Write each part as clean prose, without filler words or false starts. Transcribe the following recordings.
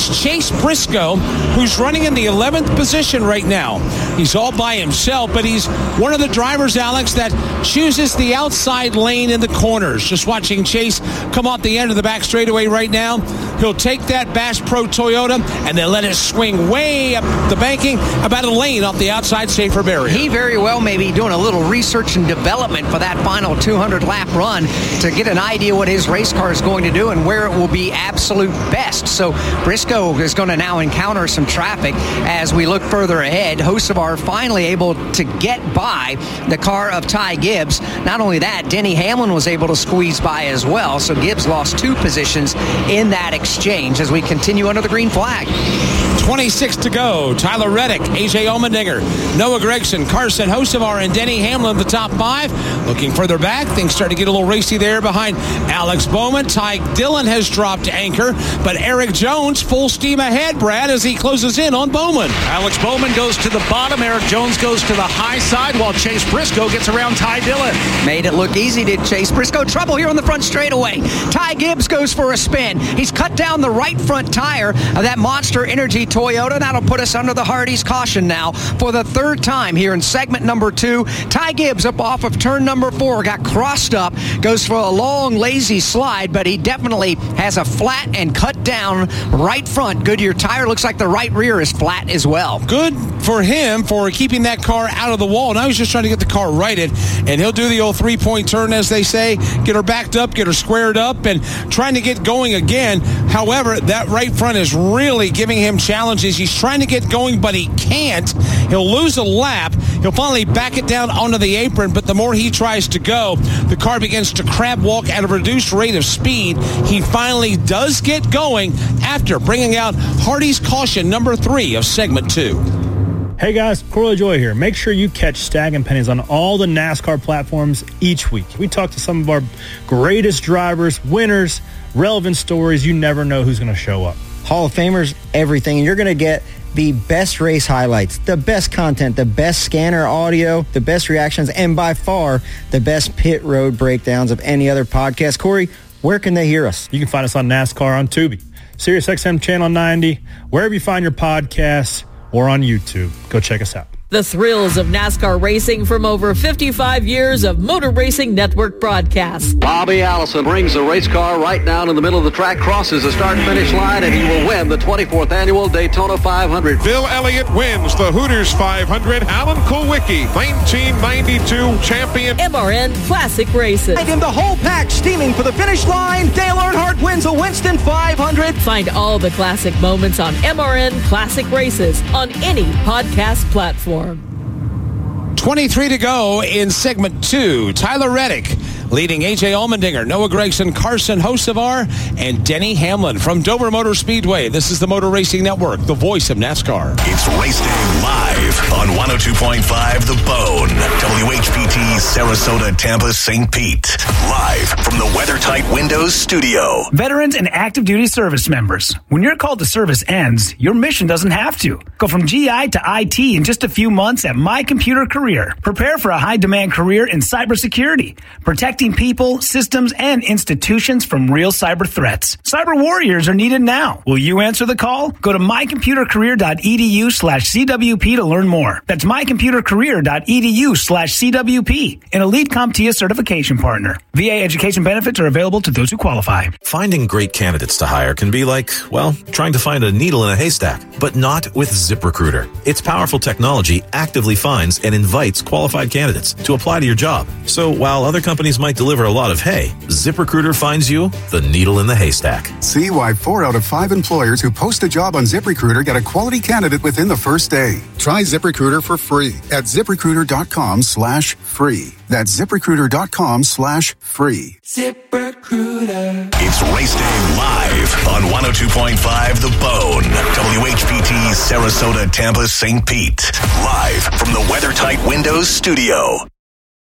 is Chase Briscoe, who's running in the 11th position right now. He's all by himself, but he's one of the drivers, Alex, that chooses the outside lane in the corners. Just watching Chase come off the end of the back straightaway right now. He'll take that Bass Pro Toyota and then let it swing way up the banking, about a lane off the outside safer barrier. He very well may be doing a little research and development for that final 200-lap run to get an idea what his race car is going to do and where it will be absolute best. So Briscoe is going to now encounter some traffic as we look further ahead. Hocevar finally able to get by the car of Ty Gibbs. Not only that, Denny Hamlin was able to squeeze by as well. So Gibbs lost 2 positions in that exchange as we continue under the green flag. 26 to go. Tyler Reddick, A.J. Allmendinger, Noah Gragson, Carson Hocevar, and Denny Hamlin, the top 5. Looking further back, things start to get a little racy there behind Alex Bowman. Ty Dillon has dropped anchor, but Eric Jones full steam ahead, Brad, as he closes in on Bowman. Alex Bowman goes to the bottom. Eric Jones goes to the high side while Chase Briscoe gets around Ty Dillon. Made it look easy, did Chase Briscoe. Trouble here on the front straightaway. Ty Gibbs goes for a spin. He's cut down the right front tire of that Monster Energy Toyota. That'll put us under the Hardee's caution now for the 3rd time here in segment number 2. Ty Gibbs up off of turn number 4, got crossed up, goes for a long, lazy slide, but he definitely has a flat and cut down right front Goodyear tire. Looks like the right rear is flat as well. Good for him for keeping that car out of the wall. Now he's just trying to get the car righted, and he'll do the old 3-point turn, as they say, get her backed up, get her squared up, and trying to get going again. However, that right front is really giving him challenges. He's trying to get going, but he can't. He'll lose a lap. He'll finally back it down onto the apron, but the more he tries to go, the car begins to crab walk at a reduced rate of speed. He finally does get going after bringing out Hardee's caution number 3 of segment 2. Hey guys, Corley Joy here. Make sure you catch Stag and Pennies on all the NASCAR platforms each week. We talk to some of our greatest drivers, winners, relevant stories. You never know who's going to show up. Hall of Famers, everything. And you're going to get the best race highlights, the best content, the best scanner audio, the best reactions, and by far the best pit road breakdowns of any other podcast. Corey, where can they hear us? You can find us on NASCAR on Tubi, SiriusXM Channel 90, wherever you find your podcasts, or on YouTube. Go check us out. The thrills of NASCAR racing from over 55 years of Motor Racing Network broadcasts. Bobby Allison brings the race car right down in the middle of the track, crosses the start-finish line, and he will win the 24th annual Daytona 500. Bill Elliott wins the Hooters 500. Alan Kulwicki, 1992 champion. MRN Classic Races. And in the whole pack, steaming for the finish line, Dale Earnhardt wins a Winston 500. Find all the classic moments on MRN Classic Races on any podcast platform. 23 to go in segment 2. Tyler Reddick leading A.J. Allmendinger, Noah Gragson, Carson Hocevar, and Denny Hamlin from Dover Motor Speedway. This is the Motor Racing Network, the voice of NASCAR. It's Race Day live on 102.5 The Bone, WHPT, Sarasota, Tampa, St. Pete. Live from the WeatherTight Windows studio. Veterans and active duty service members, when your call to service ends, your mission doesn't have to. Go from GI to IT in just a few months at My Computer Career. Prepare for a high-demand career in cybersecurity, protecting people, systems, and institutions from real cyber threats. Cyber warriors are needed now. Will you answer the call? Go to mycomputercareer.edu/CWP to learn more. That's mycomputercareer.edu/CWP, an elite CompTIA certification partner. VA education benefits are available to those who qualify. Finding great candidates to hire can be like, well, trying to find a needle in a haystack, but not with ZipRecruiter. Its powerful technology actively finds and invites qualified candidates to apply to your job. So while other companies might deliver a lot of hay, ZipRecruiter finds you the needle in the haystack. See why 4 out of 5 employers who post a job on ZipRecruiter get a quality candidate within the first day. Try ZipRecruiter for free at ZipRecruiter.com/free. That's ZipRecruiter.com/free. ZipRecruiter. It's Race Day live on 102.5 The Bone, WHPT, Sarasota, Tampa, St. Pete. Live from the WeatherTight Windows studio.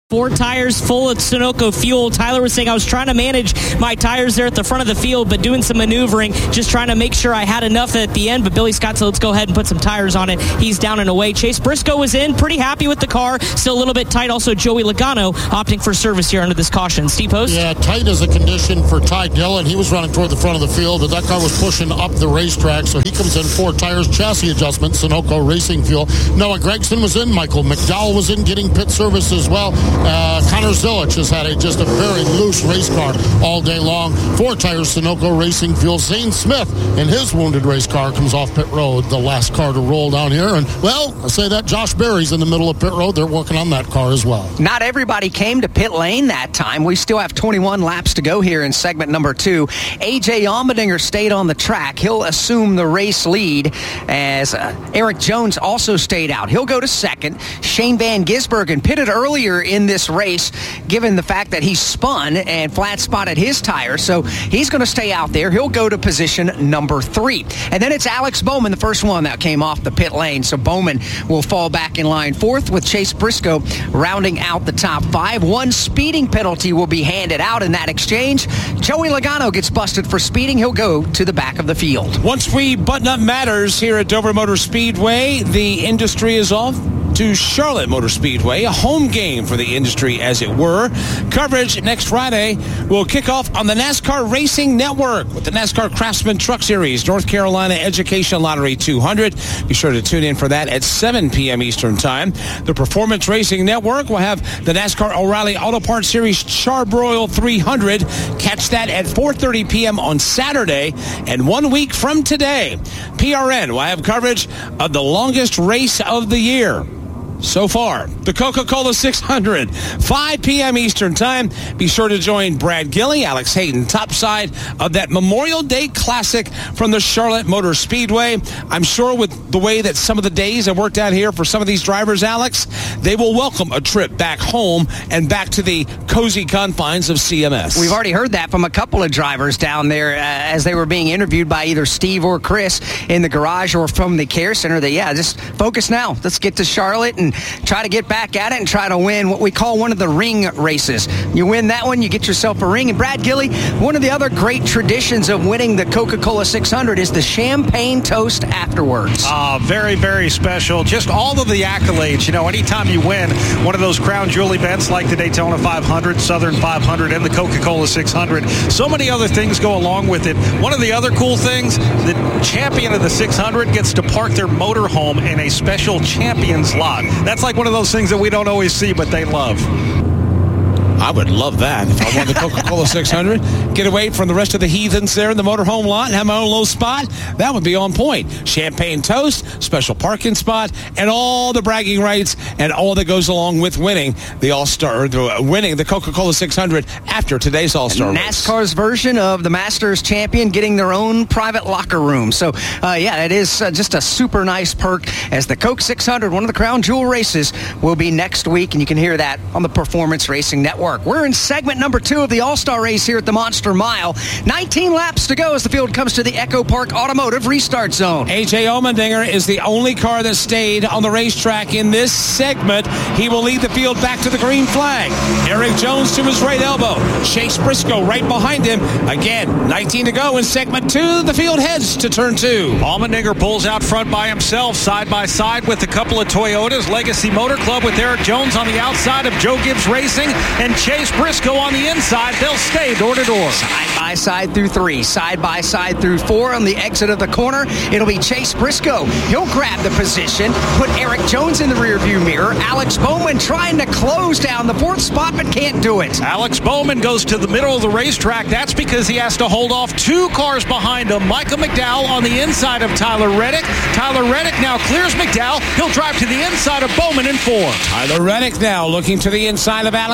4 tires full of Sunoco fuel. Tyler was saying I was trying to manage my tires there at the front of the field, but doing some maneuvering, just trying to make sure I had enough at the end. But Billy Scott said, let's go ahead and put some tires on it. He's down and away. Chase Briscoe was in, pretty happy with the car. Still a little bit tight. Also, Joey Logano opting for service here under this caution. Steve Post? Yeah, tight is a condition for Ty Dillon. He was running toward the front of the field, but that car was pushing up the racetrack, so he comes in 4 tires, chassis adjustment, Sunoco Racing Fuel. Noah Gragson was in. Michael McDowell was in getting pit service as well. Connor Zilich has had just a very loose race car all day long. 4 tires, Sunoco Racing Fuel. Zane Smith in his wounded race car comes off pit road, the last car to roll down here. And, well, I say that Josh Berry's in the middle of pit road. They're working on that car as well. Not everybody came to pit lane that time. We still have 21 laps to go here in segment number 2. A.J. Allmendinger stayed on the track. He'll assume the race lead as Eric Jones also stayed out. He'll go to second. Shane Van Gisbergen pitted earlier in this race, given the fact that he spun and flat spotted his tire, so he's going to stay out there. He'll go to position number 3. And then it's Alex Bowman, the first one that came off the pit lane, so Bowman will fall back in line 4th with Chase Briscoe rounding out the top 5. 1 speeding penalty will be handed out in that exchange. Joey Logano gets busted for speeding. He'll go to the back of the field. Once we button up matters here at Dover Motor Speedway, the industry is off to Charlotte Motor Speedway, a home game for the industry, as it were. Coverage next Friday will kick off on the NASCAR Racing Network with the NASCAR Craftsman Truck Series, North Carolina Education Lottery 200. Be sure to tune in for that at 7 p.m. Eastern Time. The Performance Racing Network will have the NASCAR O'Reilly Auto Parts Series Charbroil 300. Catch that at 4:30 p.m. on Saturday. And 1 week from today, PRN will have coverage of the longest race of the year so far, the Coca-Cola 600, 5 p.m. Eastern Time. Be sure to join Brad Gilley, Alex Hayden, topside of that Memorial Day Classic from the Charlotte Motor Speedway. I'm sure with the way that some of the days have worked out here for some of these drivers, Alex, they will welcome a trip back home and back to the cozy confines of CMS. We've already heard that from a couple of drivers down there as they were being interviewed by either Steve or Chris in the garage or from the care center. Just focus now. Let's get to Charlotte and try to get back at it and try to win what we call one of the ring races. You win that one, you get yourself a ring. And Brad Gilley, one of the other great traditions of winning the Coca-Cola 600 is the champagne toast afterwards. Very, very special. Just all of the accolades. Anytime you win one of those crown jewel events like the Daytona 500, Southern 500, and the Coca-Cola 600, so many other things go along with it. One of the other cool things, the champion of the 600 gets to park their motorhome in a special champion's lot. That's like one of those things that we don't always see, but they love. I would love that if I won the Coca-Cola 600. Get away from the rest of the heathens there in the motorhome lot and have my own little spot. That would be on point. Champagne toast, special parking spot, and all the bragging rights and all that goes along with winning the All-Star, winning the Coca-Cola 600 after today's All-Star race. NASCAR's version of the Masters champion getting their own private locker room. So, it is just a super nice perk as the Coke 600, one of the crown jewel races, will be next week, and you can hear that on the Performance Racing Network. We're in segment number 2 of the All-Star race here at the Monster Mile. 19 laps to go as the field comes to the Echo Park Automotive restart zone. A.J. Allmendinger is the only car that stayed on the racetrack in this segment. He will lead the field back to the green flag. Eric Jones to his right elbow. Chase Briscoe right behind him. Again, 19 to go in segment 2. The field heads to turn 2. Allmendinger pulls out front by himself, side by side with a couple of Toyotas. Legacy Motor Club with Eric Jones on the outside of Joe Gibbs Racing and Chase Briscoe on the inside. They'll stay door to door. Side by side through 3. Side by side through 4. On the exit of the corner, it'll be Chase Briscoe. He'll grab the position, put Eric Jones in the rearview mirror. Alex Bowman trying to close down the 4th spot, but can't do it. Alex Bowman goes to the middle of the racetrack. That's because he has to hold off 2 cars behind him. Michael McDowell on the inside of Tyler Reddick. Tyler Reddick now clears McDowell. He'll drive to the inside of Bowman in 4. Tyler Reddick now looking to the inside of Alex Bowman.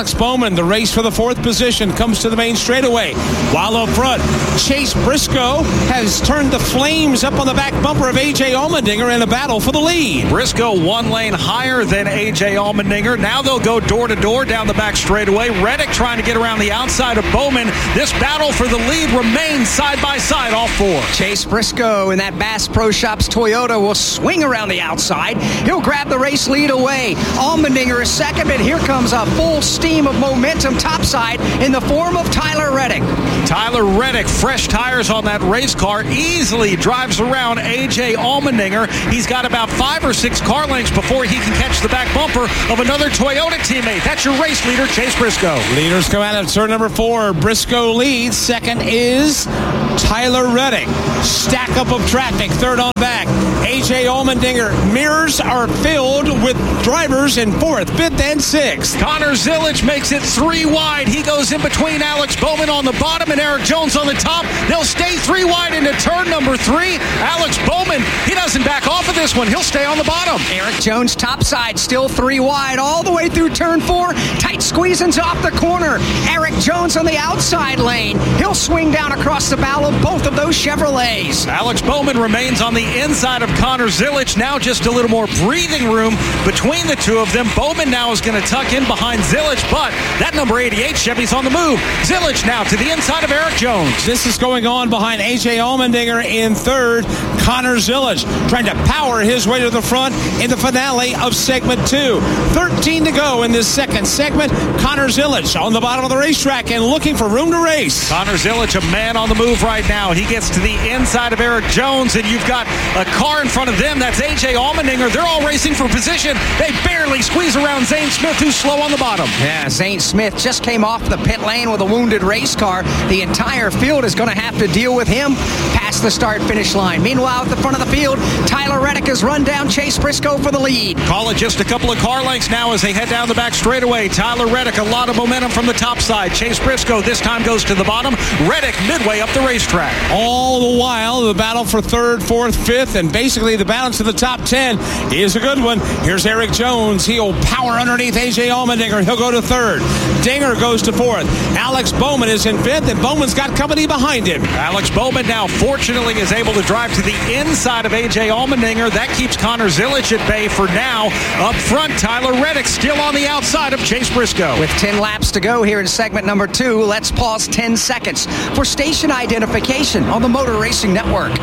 1. The race for the 4th position comes to the main straightaway. While up front, Chase Briscoe has turned the flames up on the back bumper of A.J. Allmendinger in a battle for the lead. Briscoe 1 lane higher than A.J. Allmendinger. Now they'll go door to door down the back straightaway. Reddick trying to get around the outside of Bowman. This battle for the lead remains side by side, all 4. Chase Briscoe in that Bass Pro Shops Toyota will swing around the outside. He'll grab the race lead away. Allmendinger is second, but here comes a full steam of momentum topside in the form of Tyler Reddick. Tyler Reddick, fresh tires on that race car, easily drives around A.J. Allmendinger. He's got about 5 or 6 car lengths before he can catch the back bumper of another Toyota teammate. That's your race leader, Chase Briscoe. Leaders come out of turn number 4. Briscoe leads. Second is Tyler Reddick. Stack up of traffic. Third on back. A.J. Allmendinger. Mirrors are filled with drivers in 4th, 5th, and 6th. Connor Zilic makes it 3 wide. He goes in between Alex Bowman on the bottom and Eric Jones on the top. They'll stay 3 wide into turn number 3. Alex Bowman, he doesn't back off of this one. He'll stay on the bottom. Eric Jones topside, still 3 wide all the way through turn 4. Tight squeezings off the corner. Eric Jones on the outside lane. He'll swing down across the bow of both of those Chevrolets. Alex Bowman remains on the inside of Connor Zilic. Now just a little more breathing room between the two of them. Bowman now is going to tuck in behind Zilic, but that number 88 Chevy's on the move. Zilic now to the inside of Eric Jones. This is going on behind A.J. Allmendinger in 3rd. Connor Zilic trying to power his way to the front in the finale of segment 2. 13 to go in this second segment. Connor Zilic on the bottom of the racetrack and looking for room to race. Connor Zilic, a man on the move right now. He gets to the inside of Eric Jones, and you've got a car in front of them. That's A.J. Allmendinger. They're all racing for position. They barely squeeze around Zane Smith, who's slow on the bottom. Yeah, Zane Smith just came off the pit lane with a wounded race car. The entire field is going to have to deal with him past the start-finish line. Meanwhile, at the front of the field, Tyler Reddick has run down Chase Briscoe for the lead. Call it just a couple of car lengths now as they head down the back straightaway. Tyler Reddick, a lot of momentum from the top side. Chase Briscoe this time goes to the bottom. Reddick midway up the racetrack. All the while, the battle for 3rd, 4th, 5th, and basically the balance of the top 10 is a good one. Here's Eric Jones. He'll power underneath A.J. Allmendinger. He'll go to 3rd. Dinger goes to 4th. Alex Bowman is in 5th, and Bowman's got company behind him. Alex Bowman now fortunately is able to drive to the inside of A.J. Allmendinger. That keeps Connor Zilic at bay for now. Up front, Tyler Reddick still on the outside of Chase Briscoe. With 10 laps to go here in segment number 2, let's pause 10 seconds for station identification on the Motor Racing Network.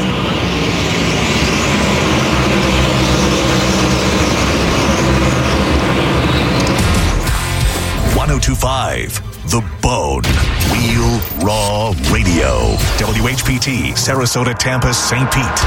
The Bone. Wheel Raw Radio. WHPT, Sarasota, Tampa, St. Pete.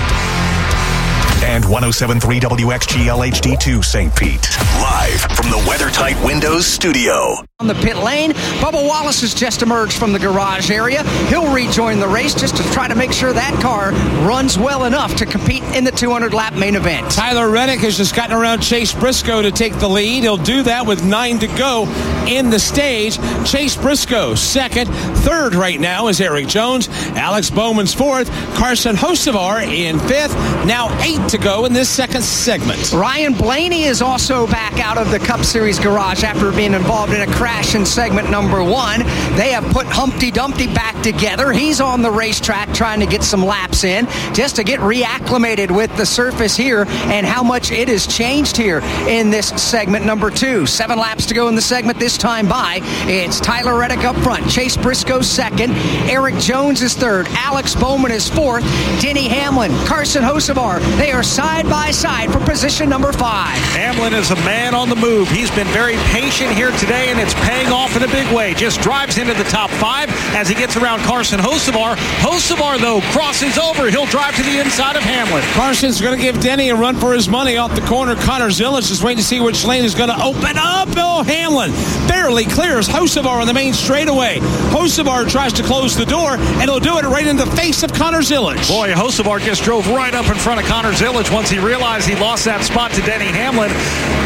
And 107.3 WXGL HD2 St. Pete. Live from the WeatherTight Windows studio. On the pit lane, Bubba Wallace has just emerged from the garage area. He'll rejoin the race just to try to make sure that car runs well enough to compete in the 200-lap main event. Tyler Reddick has just gotten around Chase Briscoe to take the lead. He'll do that with 9 to go in the stage. Chase Briscoe 2nd. 3rd right now is Eric Jones. Alex Bowman's 4th. Carson Hocevar in 5th. Now 8 to go in this second segment. Ryan Blaney is also back out of the Cup Series garage after being involved in a crash in segment number 1. They have put Humpty Dumpty back together. He's on the racetrack trying to get some laps in just to get reacclimated with the surface here and how much it has changed here in this segment number 2. 7 laps to go in the segment this time by. It's Tyler Reddick up front. Chase Briscoe 2nd. Eric Jones is 3rd. Alex Bowman is 4th. Denny Hamlin, Carson Hocevar, they are side by side for position number 5. Hamlin is a man on the move. He's been very patient here today, and it's paying off in a big way. Just drives into the top 5 as he gets around Carson Hocevar. Hocevar, though, crosses over. He'll drive to the inside of Hamlin. Carson's going to give Denny a run for his money off the corner. Connor Zilic is waiting to see which lane is going to open up. Oh, Hamlin barely clears Hocevar on the main straightaway. Hocevar tries to close the door, and he'll do it right in the face of Connor Zilic. Boy, Hocevar just drove right up in front of Connor Zilic once he realized he lost that spot to Denny Hamlin. Zilic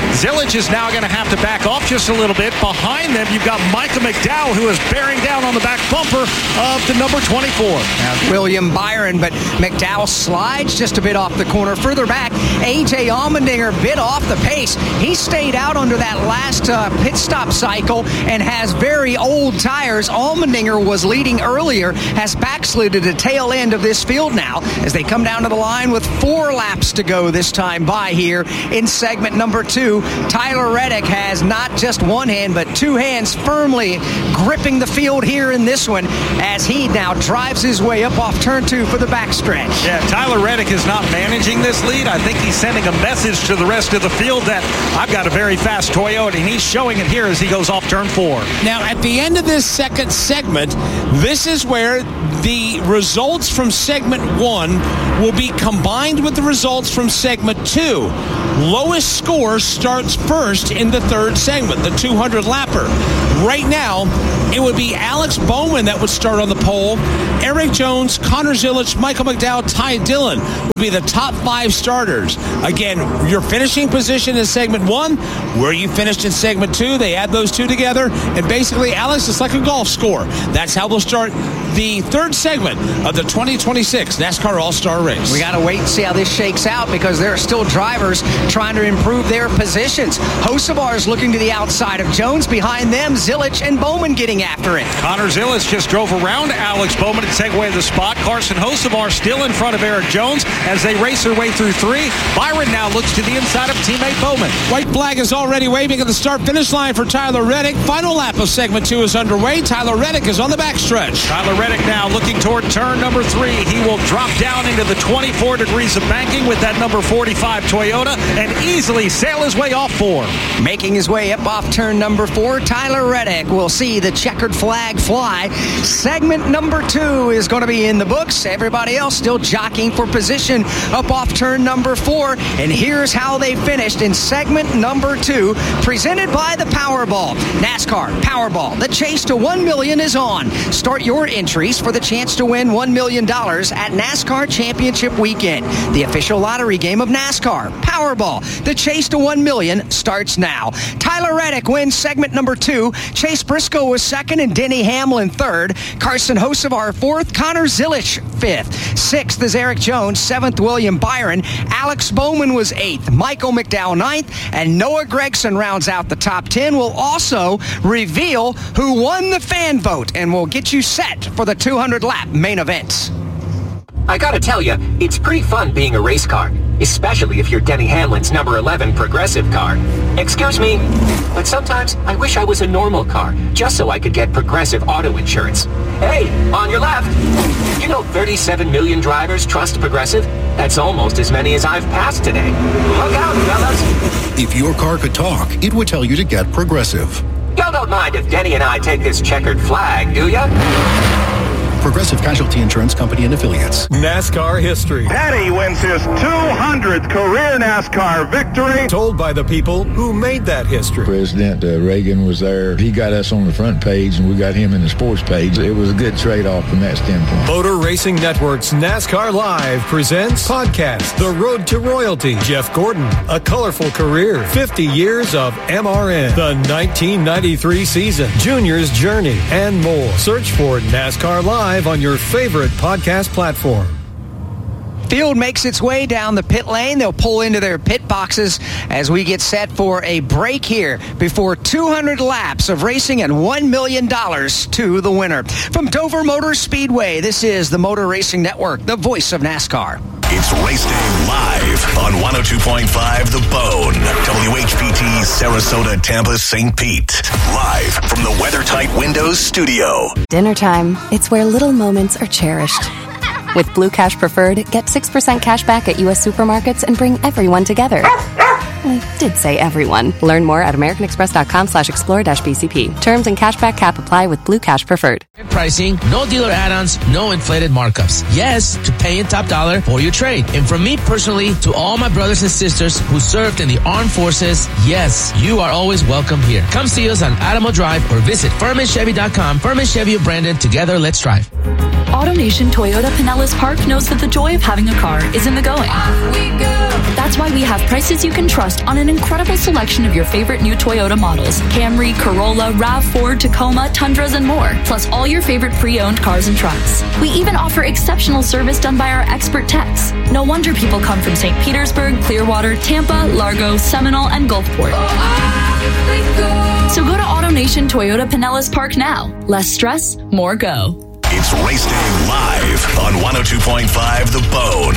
Zilich is now going to have to back off just a little bit. Behind them, you've got Michael McDowell, who is bearing down on the back bumper of the number 24. William Byron, but McDowell slides just a bit off the corner. Further back, A.J. Allmendinger bit off the pace. He stayed out under that last pit stop cycle and has very old tires. Allmendinger was leading earlier, has backslid to the tail end of this field now as they come down to the line with 4 laps to go this time by here in segment number 2. Tyler Reddick has not just one hand, but 2 hands firmly gripping the field here in this one as he now drives his way up off turn 2 for the backstretch. Yeah, Tyler Reddick is not managing this lead. I think he's sending a message to the rest of the field that I've got a very fast Toyota, and he's showing it here as he goes off turn 4. Now, at the end of this second segment, this is where the results from segment 1 will be combined with the results from segment 2. Lowest score starts first in the third segment, the 200 lapper. Right now, it would be Alex Bowman that would start on the pole. Eric Jones, Connor Zilich, Michael McDowell, Ty Dillon would be the top 5 starters. Again, your finishing position in segment 1, where you finished in segment 2, they add those 2 together, and basically, Alex, it's like a golf score. That's how we'll start the third segment of the 2026 NASCAR All-Star Race. We got to wait and see how this shakes out because there are still drivers trying to improve their positions. Hocevar is looking to the outside of Jones. Behind them, Zilich and Bowman getting after it. Connor Zilich just drove around Alex Bowman to take away the spot. Carson Hocevar still in front of Eric Jones as they race their way through 3. Byron now looks to the inside of teammate Bowman. White flag is already waving at the start-finish line for Tyler Reddick. Final lap of segment 2 is underway. Tyler Reddick is on the backstretch. Tyler Reddick now looking toward turn number 3. He will drop down into the 24 degrees of banking with that number 45 Toyota and easily sail his way off 4. Making his way up off turn number 4, Tyler Reddick will see the checkered flag fly. Segment number 2 is going to be in the books. Everybody else still jockeying for position up off turn number 4. And here's how they finished in segment number 2, presented by the Powerball. NASCAR Powerball. The chase to $1 million is on. Start your entries for the chance to win $1 million at NASCAR Championship Weekend, the official lottery game of NASCAR. Powerball. The chase to $1 million starts now. Tyler Reddick wins segment number 2. Chase Briscoe was 2nd and Denny Hamlin 3rd. Carson Hocevar 4th. Connor Zilich 5th. 6th is Eric Jones. 7th, William Byron. Alex Bowman was 8th. Michael McDowell 9th. And Noah Gragson rounds out the top 10. Will also reveal who won the fan vote and will get you set for the 200-lap main event. I gotta tell you, it's pretty fun being a race car, especially if you're Denny Hamlin's number 11 Progressive car. Excuse me, but sometimes I wish I was a normal car, just so I could get Progressive auto insurance. Hey, on your left. You know 37 million drivers trust Progressive? That's almost as many as I've passed today. Look out, fellas. If your car could talk, it would tell you to get Progressive. Y'all don't mind if Denny and I take this checkered flag, do ya? Progressive Casualty Insurance Company and Affiliates. NASCAR history. Petty wins his 200th career NASCAR victory. Told by the people who made that history. President Reagan was there. He got us on the front page, and we got him in the sports page. It was a good trade-off from that standpoint. Motor Racing Network's NASCAR Live presents podcast The Road to Royalty. Jeff Gordon, A Colorful Career, 50 Years of MRN, the 1993 season, Junior's Journey, and more. Search for NASCAR Live on your favorite podcast platform. Field makes its way down the pit lane. They'll pull into their pit boxes as we get set for a break here before 200 laps of racing and $1 million to the winner. From Dover Motor Speedway, this is the Motor Racing Network, the voice of NASCAR. It's Race Day live on 102.5 The Bone, WHPT, Sarasota, Tampa, St. Pete. Live from the WeatherTight Windows studio. Dinner time. It's where little moments are cherished. With Blue Cash Preferred, get 6% cash back at U.S. supermarkets and bring everyone together. I did say everyone. Learn more at americanexpress.com/explore-BCP. Terms and cashback cap apply with Blue Cash Preferred. Pricing, no dealer add-ons, no inflated markups. Yes to paying top dollar for your trade. And from me personally to all my brothers and sisters who served in the armed forces, yes, you are always welcome here. Come see us on Adamo Drive or visit FurmanChevy.com. Furman Chevy of Brandon. Together, let's drive. AutoNation Toyota Pinellas Park knows that the joy of having a car is in the going. That's why we have prices you can trust on an incredible selection of your favorite new Toyota models. Camry, Corolla, RAV4, Tacoma, Tundras, and more. Plus all your favorite pre-owned cars and trucks. We even offer exceptional service done by our expert techs. No wonder people come from St. Petersburg, Clearwater, Tampa, Largo, Seminole, and Gulfport. So go to AutoNation Toyota Pinellas Park now. Less stress, more go. It's Race Day live on 102.5 The Bone.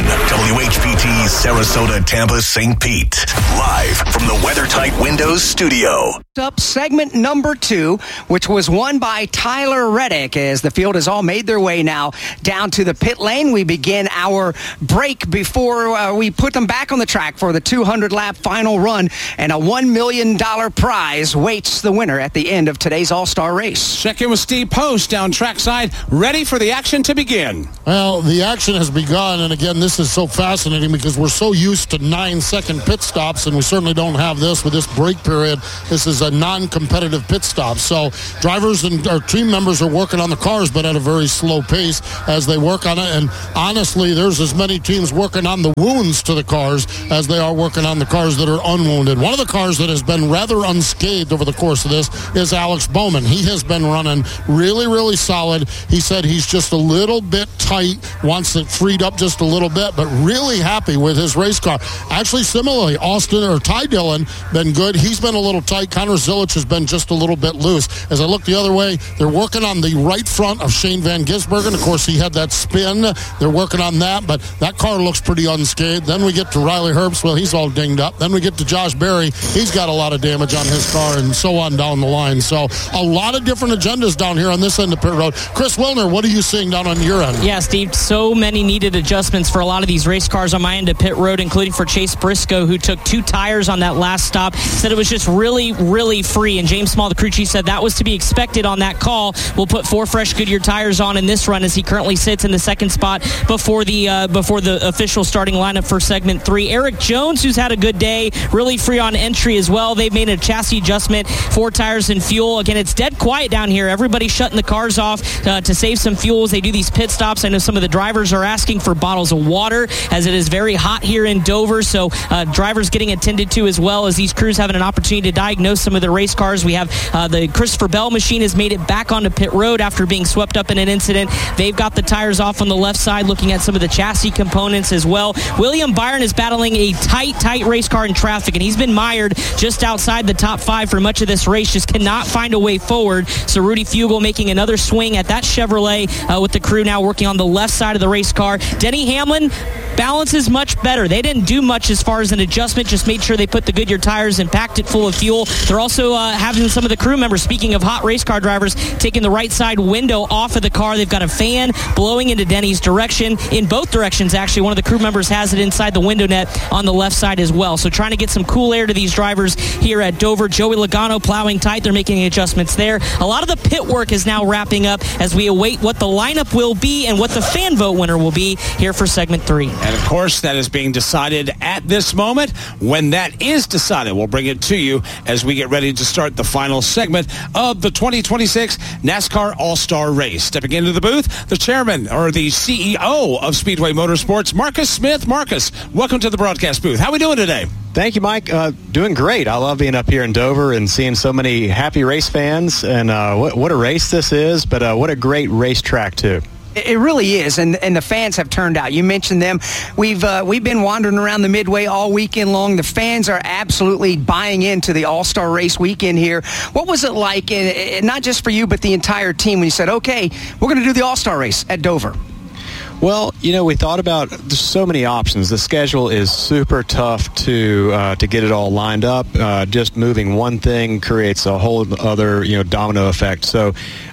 WHPT, Sarasota, Tampa, St. Pete. Live from the WeatherTight Windows studio. Up segment number 2, which was won by Tyler Reddick, as the field has all made their way now down to the pit lane. We begin our break before we put them back on the track for the 200-lap final run, and a $1 million prize waits the winner at the end of today's All-Star race. Check in with Steve Post down trackside, ready for the action to begin. Well, the action has begun, and again, this is so fascinating because we're so used to 9-second pit stops, and we certainly don't have this with this break period. This is a non-competitive pit stop. So drivers and our team members are working on the cars, but at a very slow pace as they work on it. And honestly, there's as many teams working on the wounds to the cars as they are working on the cars that are unwounded. One of the cars that has been rather unscathed over the course of this is Alex Bowman. He has been running really, really solid. He said he's just a little bit tight, wants it freed up just a little bit, but really happy with his race car. Actually, similarly, Ty Dillon been good. He's been a little tight. Connor Zilich has been just a little bit loose. As I look the other way, they're working on the right front of Shane Van Gisbergen. Of course, he had that spin. They're working on that, but that car looks pretty unscathed. Then we get to Riley Herbst. Well, he's all dinged up. Then we get to Josh Berry. He's got a lot of damage on his car, and so on down the line. So a lot of different agendas down here on this end of pit road. Chris Wilner, what are you seeing down on your end? Yeah, Steve, so many needed adjustments for a lot of these race cars on my end of pit road, including for Chase Briscoe, who took 2 tires on that last stop. Said it was just really, really free. And James Small, the crew chief, said that was to be expected on that call. We'll put 4 fresh Goodyear tires on in this run as he currently sits in the second spot before the official starting lineup for segment 3. Eric Jones, who's had a good day, really free on entry as well. They've made a chassis adjustment, 4 tires and fuel. Again, it's dead quiet down here. Everybody's shutting the cars off to save some fuel as they do these pit stops. I know some of the drivers are asking for bottles of water as it is very hot here in Dover, so drivers getting attended to as well as these crews having an opportunity to diagnose some of the race cars. We have the Christopher Bell machine has made it back onto pit road after being swept up in an incident. They've got the tires off on the left side, looking at some of the chassis components as well. William Byron is battling a tight race car in traffic, and he's been mired just outside the top 5 for much of this race, just cannot find a way forward. So Rudy Fugel making another swing at that Chevrolet with the crew now working on the left side of the race car. Denny Hamlin, balance is much better. They didn't do much as far as an adjustment, just made sure they put the Goodyear tires and packed it full of fuel. They're also having some of the crew members, speaking of hot race car drivers, taking the right side window off of the car. They've got a fan blowing into Denny's direction, in both directions actually. One of the crew members has it inside the window net on the left side as well. So trying to get some cool air to these drivers here at Dover. Joey Logano plowing tight. They're making adjustments there. A lot of the pit work is now wrapping up as we await what the lineup will be and what the fan vote winner will be here for segment 3. And of course, that is being decided at this moment. When that is decided, we'll bring it to you as we get ready to start the final segment of the 2026 NASCAR All-Star Race. Stepping into the booth, the chairman or the CEO of Speedway Motorsports, Marcus Smith. Marcus, welcome to the broadcast booth. How are we doing today? Thank you, Mike. Doing great. I love being up here in Dover and seeing so many happy race fans. And what a race this is, but what a great racetrack, too. It really is, and the fans have turned out. You mentioned them. We've been wandering around the Midway all weekend long. The fans are absolutely buying into the All-Star Race weekend here. What was it like, not just for you, but the entire team, when you said, okay, we're going to do the All-Star Race at Dover? Well, we thought about, there's so many options. The schedule is super tough to get it all lined up. Just moving one thing creates a whole other, domino effect. So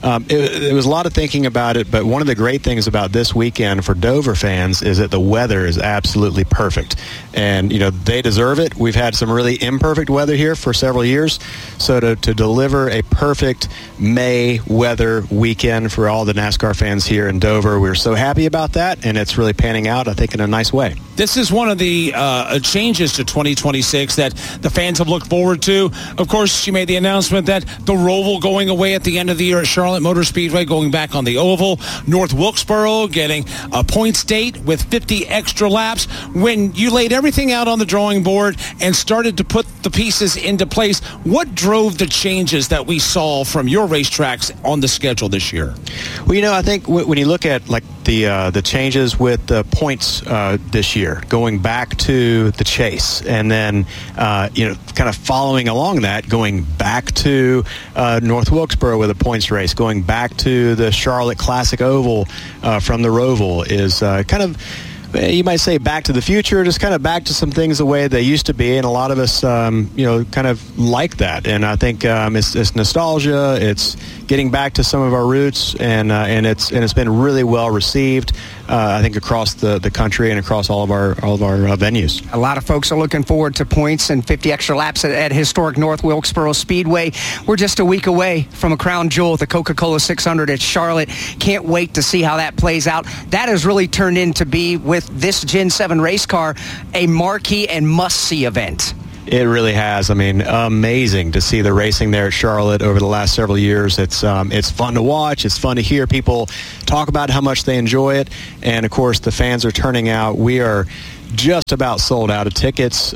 it was a lot of thinking about it, but one of the great things about this weekend for Dover fans is that the weather is absolutely perfect. And, they deserve it. We've had some really imperfect weather here for several years. So to deliver a perfect May weather weekend for all the NASCAR fans here in Dover, we're so happy about that, and it's really panning out, I think, in a nice way. This is one of the changes to 2026 that the fans have looked forward to. Of course, she made the announcement that the Roval going away at the end of the year at Charlotte Motor Speedway, going back on the oval. North Wilkesboro getting a points date with 50 extra laps. When you laid everything out on the drawing board and started to put the pieces into place, what drove the changes that we saw from your racetracks on the schedule this year? Well, I think when you look at like the changes with the points this year, going back to the chase, and then kind of following along that, going back to North Wilkesboro with a points race, going back to the Charlotte Classic Oval from the Roval is kind of, you might say, back to the future, just kind of back to some things the way they used to be, and a lot of us, kind of like that. And I think it's nostalgia. It's getting back to some of our roots, and it's been really well received. I think across the country and across all of our venues. A lot of folks are looking forward to points and 50 extra laps at historic North Wilkesboro Speedway. We're just a week away from a crown jewel, the Coca-Cola 600 at Charlotte. Can't wait to see how that plays out. That has really turned into be, with this Gen 7 race car, a marquee and must-see event. It really has. I mean, amazing to see the racing there at Charlotte over the last several years. It's fun to watch. It's fun to hear people talk about how much they enjoy it. And, of course, the fans are turning out. We are just about sold out of tickets.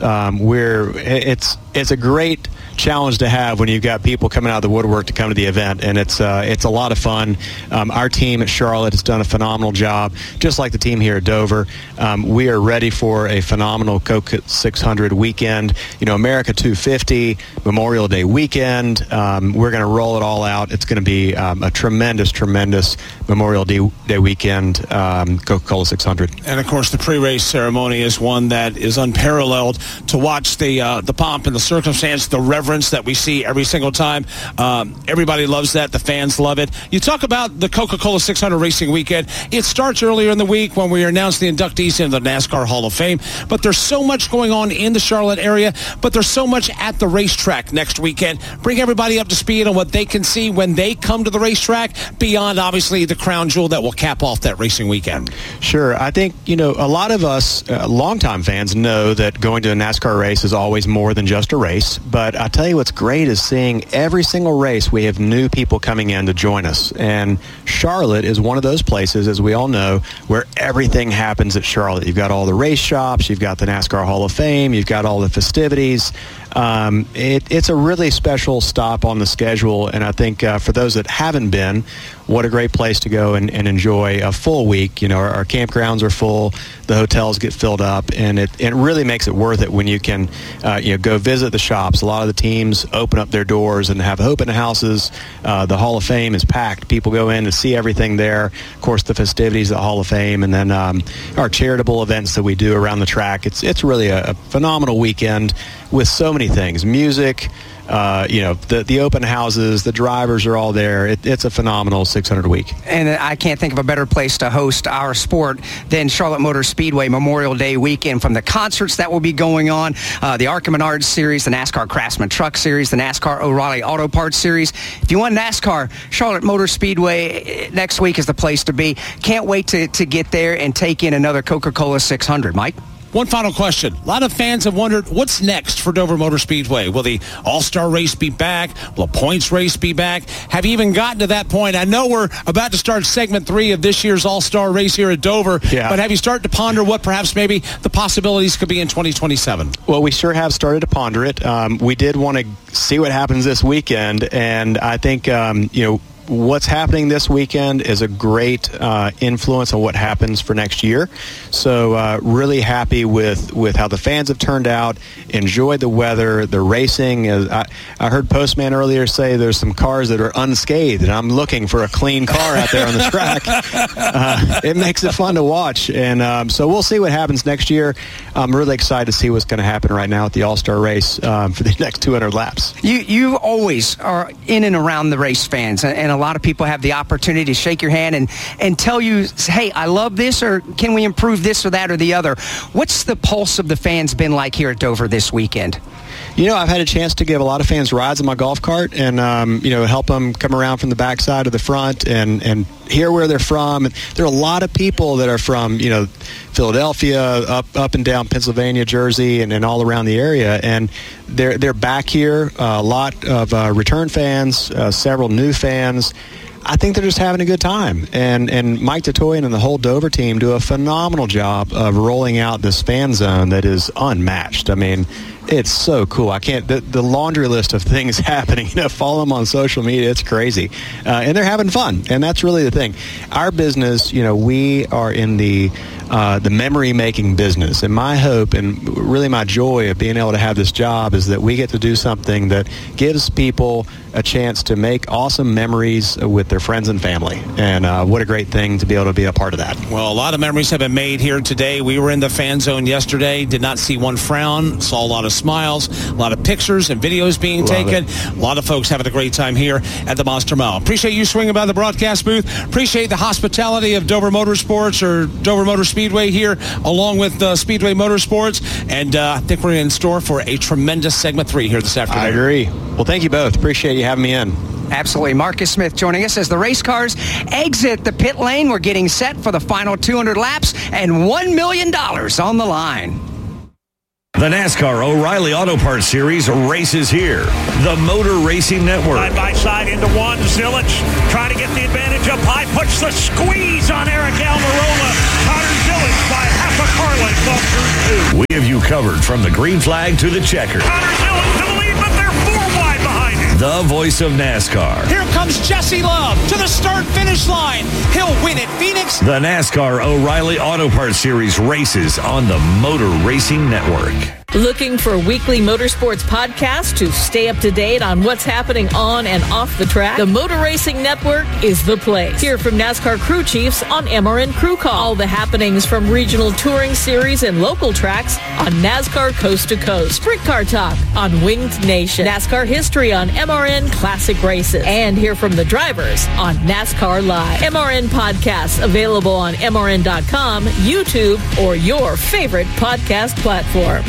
It's a great challenge to have when you've got people coming out of the woodwork to come to the event, and it's a lot of fun. Our team at Charlotte has done a phenomenal job, just like the team here at Dover. We are ready for a phenomenal Coke 600 weekend. America 250, Memorial Day weekend. We're going to roll it all out. It's going to be a tremendous Memorial Day weekend, Coca-Cola 600. And, of course, the pre-race ceremony is one that is unparalleled. To watch the pomp and the circumstance, the reverence that we see every single time. Everybody loves that. The fans love it. You talk about the Coca-Cola 600 Racing Weekend. It starts earlier in the week when we announce the inductees into the NASCAR Hall of Fame. But there's so much going on in the Charlotte area, but there's so much at the racetrack next weekend. Bring everybody up to speed on what they can see when they come to the racetrack, beyond, obviously, the crown jewel that will cap off that racing weekend. Sure. I think, a lot of us longtime fans know that going to a NASCAR race is always more than just a race. But I tell you what's great is seeing every single race we have new people coming in to join us. And Charlotte is one of those places, as we all know, where everything happens at Charlotte. You've got all the race shops, you've got the NASCAR Hall of Fame, you've got all the festivities. It's a really special stop on the schedule, and I think for those that haven't been, what a great place to go and enjoy a full week. Our campgrounds are full, the hotels get filled up, and it really makes it worth it when you can go visit the shops. A lot of the teams open up their doors and have open houses. The Hall of Fame is packed. People go in to see everything there. Of course, the festivities at the Hall of Fame, and then our charitable events that we do around the track. It's really a phenomenal weekend with so many things. Music, the open houses, the drivers are all there. It's a phenomenal 600 week. And I can't think of a better place to host our sport than Charlotte Motor Speedway Memorial Day weekend. From the concerts that will be going on, the ARCA Menards Series, the NASCAR Craftsman Truck Series, the NASCAR O'Reilly Auto Parts Series. If you want NASCAR, Charlotte Motor Speedway next week is the place to be. Can't wait to get there and take in another Coca-Cola 600. Mike? One final question. A lot of fans have wondered, what's next for Dover Motor Speedway? Will the All-Star race be back? Will a points race be back? Have you even gotten to that point? I know we're about to start segment 3 of this year's All-Star race here at Dover, but have you started to ponder what perhaps maybe the possibilities could be in 2027? Well, we sure have started to ponder it. We did want to see what happens this weekend, and I think, what's happening this weekend is a great influence on what happens for next year. So really happy with how the fans have turned out, enjoyed the weather, the racing. I heard Postman earlier say there's some cars that are unscathed, and I'm looking for a clean car out there on the track. It makes it fun to watch. And so we'll see what happens next year. I'm really excited to see what's going to happen right now at the All-Star race for the next 200 laps. You always are in and around the race fans, and a lot of people have the opportunity to shake your hand and tell you, hey, I love this, or can we improve this or that or the other. What's the pulse of the fans been like here at Dover this weekend? I've had a chance to give a lot of fans rides in my golf cart and, help them come around from the backside to the front and hear where they're from. And there are a lot of people that are from, Philadelphia, up and down Pennsylvania, Jersey, and all around the area. And they're back here, a lot of return fans, several new fans. I think they're just having a good time. And Mike Tatoian and the whole Dover team do a phenomenal job of rolling out this fan zone that is unmatched. I mean, it's so cool. I can't, the laundry list of things happening, follow them on social media. It's crazy. And they're having fun. And that's really the thing. Our business, we are in the memory-making business. And my hope and really my joy of being able to have this job is that we get to do something that gives people a chance to make awesome memories with their friends and family. And what a great thing to be able to be a part of that. Well, a lot of memories have been made here today. We were in the fan zone yesterday, did not see one frown, saw a lot of smiles, a lot of pictures and videos being taken. A lot of folks having a great time here at the Monster Mile. Appreciate you swinging by the broadcast booth. Appreciate the hospitality of Dover Motorsports or Dover Motor Speedway here, along with Speedway Motorsports. And I think we're in store for a tremendous segment 3 here this afternoon. I agree. Well, thank you both. Appreciate you having me in. Absolutely. Marcus Smith joining us as the race cars exit the pit lane. We're getting set for the final 200 laps and $1 million on the line. The NASCAR O'Reilly Auto Parts Series races here. The Motor Racing Network. Side by side into one. Zilich trying to get the advantage up high. Puts the squeeze on Eric Almirola. Connor Zilich by half a car length off through 2. We have you covered from the green flag to the checker. Connor Zilich to the lead, but they're 4 wide behind him. The voice of NASCAR. Here comes Jesse Love to the start-finish line. He'll win at Phoenix. The NASCAR O'Reilly Auto Parts Series races on the Motor Racing Network. Looking for weekly motorsports podcasts to stay up to date on what's happening on and off the track? The Motor Racing Network is the place. Hear from NASCAR crew chiefs on MRN Crew Call. All the happenings from regional touring series and local tracks on NASCAR Coast to Coast. Sprint Car Talk on Winged Nation. NASCAR history on MRN Classic Races. And hear from the drivers on NASCAR Live. MRN podcasts available on MRN.com, YouTube, or your favorite podcast platform.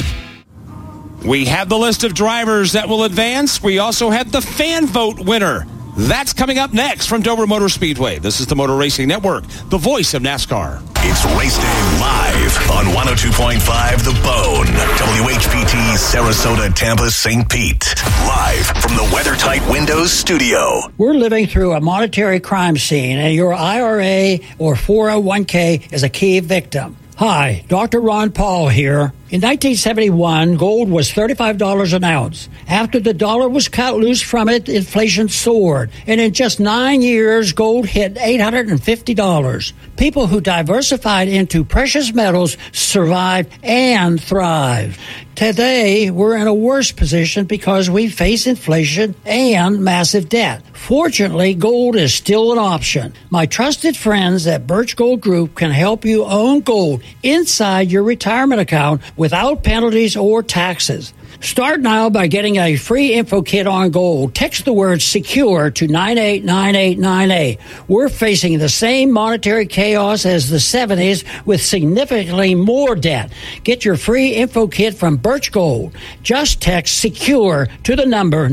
We have the list of drivers that will advance. We also have the fan vote winner. That's coming up next from Dover Motor Speedway. This is the Motor Racing Network, the voice of NASCAR. It's Race Day live on 102.5 The Bone, WHPT, Sarasota, Tampa, St. Pete. Live from the WeatherTight Windows studio. We're living through a monetary crime scene, and your IRA or 401k is a key victim. Hi, Dr. Ron Paul here. In 1971, gold was $35 an ounce. After the dollar was cut loose from it, inflation soared. And in just 9 years, gold hit $850. People who diversified into precious metals survived and thrived. Today, we're in a worse position because we face inflation and massive debt. Fortunately, gold is still an option. My trusted friends at Birch Gold Group can help you own gold inside your retirement account without penalties or taxes. Start now by getting a free info kit on gold. Text the word SECURE to 989898. We're facing the same monetary chaos as the 70s with significantly more debt. Get your free info kit from Birch Gold. Just text SECURE to the number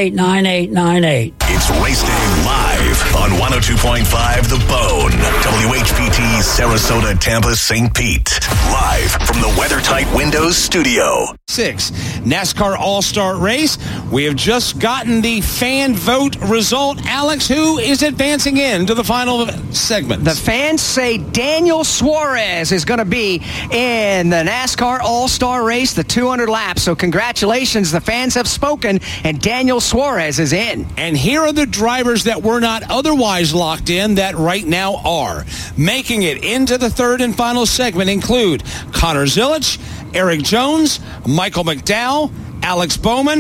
989898. It's Race Day live on 102.5 The Bone, WHPT, Sarasota, Tampa, St. Pete. Live from the WeatherTight Windows studio. 6 NASCAR All-Star Race. We have just gotten the fan vote result. Alex, who is advancing into the final segment? The fans say Daniel Suarez is going to be in the NASCAR All-Star Race, the 200 laps. So congratulations, the fans have spoken, and Daniel Suarez is in. And here are the drivers that were not otherwise locked in that right now are. Making it into the third and final segment include Connor Zilich, Eric Jones, Michael McDowell, Alex Bowman,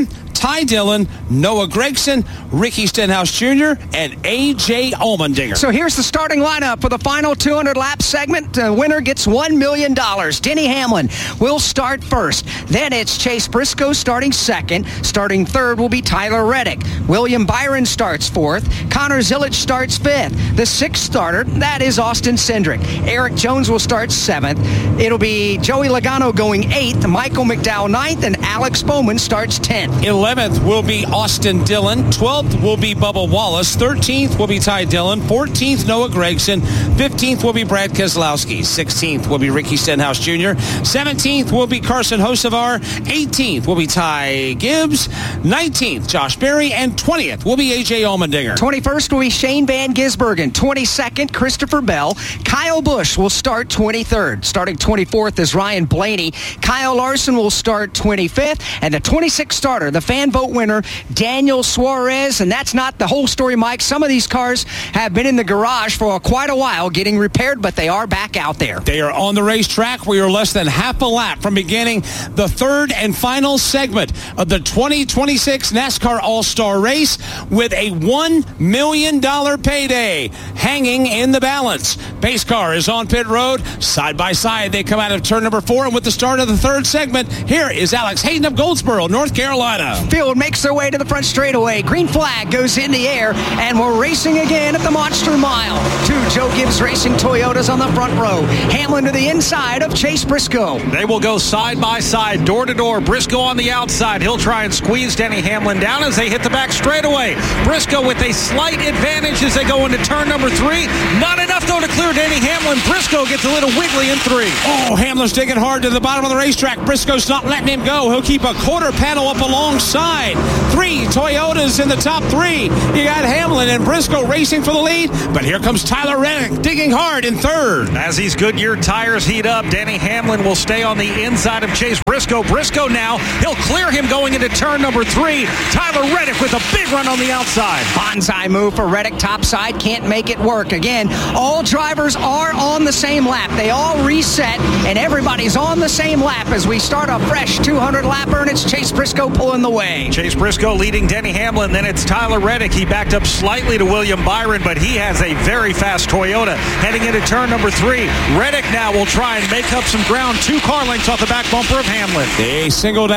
Ty Dillon, Noah Gragson, Ricky Stenhouse Jr., and A.J. Allmendinger. So here's the starting lineup for the final 200-lap segment. The winner gets $1 million. Denny Hamlin will start first. Then it's Chase Briscoe starting second. Starting third will be Tyler Reddick. William Byron starts fourth. Connor Zilisch starts fifth. The sixth starter, that is Austin Cindric. Eric Jones will start seventh. It'll be Joey Logano going eighth. Michael McDowell ninth, and Alex Bowman starts 10th. 11th will be Austin Dillon. 12th will be Bubba Wallace. 13th will be Ty Dillon. 14th, Noah Gragson. 15th will be Brad Keselowski. 16th will be Ricky Stenhouse Jr. 17th will be Carson Hocevar. 18th will be Ty Gibbs. 19th, Josh Berry. And 20th will be A.J. Allmendinger. 21st will be Shane Van Gisbergen. 22nd, Christopher Bell. Kyle Busch will start 23rd. Starting 24th is Ryan Blaney. Kyle Larson will start 25th. And the 26th starter, the fan vote winner, Daniel Suarez. And that's not the whole story, Mike. Some of these cars have been in the garage for quite a while getting repaired, but they are back out there. They are on the racetrack. We are less than half a lap from beginning the third and final segment of the 2026 NASCAR All-Star Race with a $1 million payday hanging in the balance. Pace car is on pit road. Side by side, they come out of turn number 4, and with the start of the third segment, here is Alex Hayden of Goldsboro, North Carolina. Field makes their way to the front straightaway. Green flag goes in the air, and we're racing again at the Monster Mile. Two Joe Gibbs Racing Toyotas on the front row. Hamlin to the inside of Chase Briscoe. They will go side by side, door to door. Briscoe on the outside. He'll try and squeeze Denny Hamlin down as they hit the back straightaway. Briscoe with a slight advantage as they go into turn number 3. Not enough, though, to clear Denny Hamlin. Briscoe gets a little wiggly in 3. Oh, Hamlin's digging hard to the bottom of the racetrack. Briscoe's not letting him go. He'll keep a quarter panel up alongside. 3 Toyotas in the top 3. You got Hamlin and Briscoe racing for the lead, but here comes Tyler Reddick digging hard in third. As these Goodyear tires heat up, Denny Hamlin will stay on the inside of Chase Briscoe. Briscoe now, he'll clear him going into turn number 3. Tyler Reddick with a big run on the outside. Bonsai move for Reddick topside, can't make it work. Again, all drivers are on the same lap. They all reset, and everybody's on the same lap as we start a fresh 200-lapper, and it's Chase Briscoe pulling the way. Chase Briscoe leading Denny Hamlin, then it's Tyler Reddick. He backed up slightly to William Byron, but he has a very fast Toyota heading into turn number 3. Reddick now will try and make up some ground, 2 car lengths off the back bumper of Hamlin. They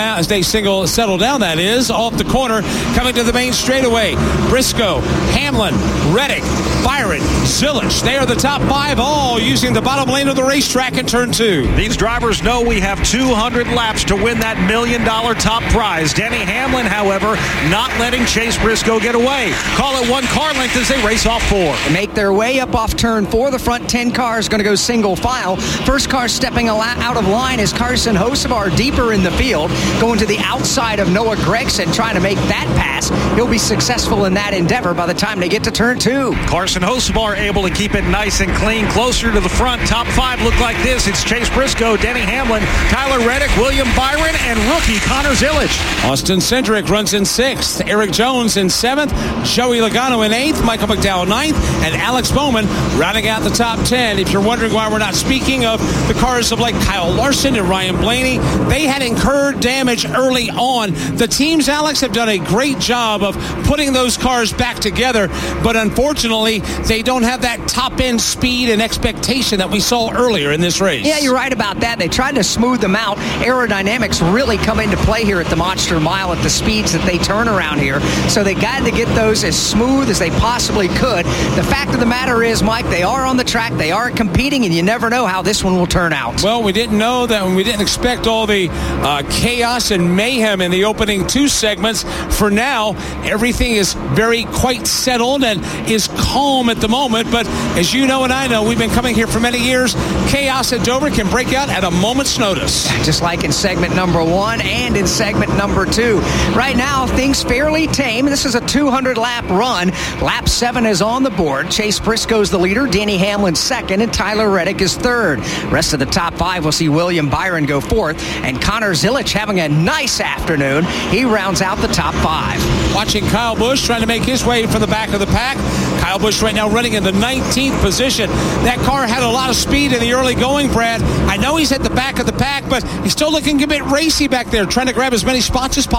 settle down, that is, off the corner, coming to the main straightaway. Briscoe, Hamlin, Reddick, Byron, Zilisch. They are the top 5, all using the bottom lane of the racetrack in turn 2. These drivers know we have 200 laps to win that $1 million top prize. Denny Hamlin, however, not letting Chase Briscoe get away. Call it 1 car length as they race off 4. They make their way up off turn 4. The front 10 cars going to go single file. First car stepping out of line is Carson Hocevar deeper in the field, going to the outside of Noah Gragson, trying to make that pass. He'll be successful in that endeavor by the time they get to turn 2. Carson Hocevar able to keep it nice and clean, closer to the front. Top 5 look like this. It's Chase Briscoe, Denny Hamlin, Tyler Reddick, William Byron, and rookie Connor Zilisch. Austin Cindric runs in 6th. Eric Jones in 7th. Joey Logano in 8th. Michael McDowell 9th. And Alex Bowman rounding out the top 10. If you're wondering why we're not speaking of the cars of like Kyle Larson and Ryan Blaney, they had incurred damage early on. The teams, Alex, have done a great job of putting those cars back together, but unfortunately, they don't have that top-end speed and expectation that we saw earlier in this race. Yeah, you're right about that. They tried to smooth them out. Aerodynamics really come into play here at the Monster Mile at the speeds that they turn around here. So they got to get those as smooth as they possibly could. The fact of the matter is, Mike, they are on the track, they are competing, and you never know how this one will turn out. Well, we didn't know that, and we didn't expect all the chaos and mayhem in the opening 2 segments. For now, everything is quite settled and is calm at the moment, but as you know and I know, we've been coming here for many years. Chaos at Dover can break out at a moment's notice. Just like in segment number 1 and in segment number 2. Right now, things fairly tame. This is a 200-lap run. Lap 7 is on the board. Chase Briscoe's the leader, Denny Hamlin 2nd, and Tyler Reddick is 3rd. Rest of the top 5 will see William Byron go 4th, and Connor Zilisch having a nice afternoon. He rounds out the top 5. Watching Kyle Busch trying to make his way from the back of the pack. Kyle Busch right now running in the 19th position. That car had a lot of speed in the early going, Brad. I know he's at the back of the pack, but he's still looking a bit racy back there, trying to grab as many spots as possible.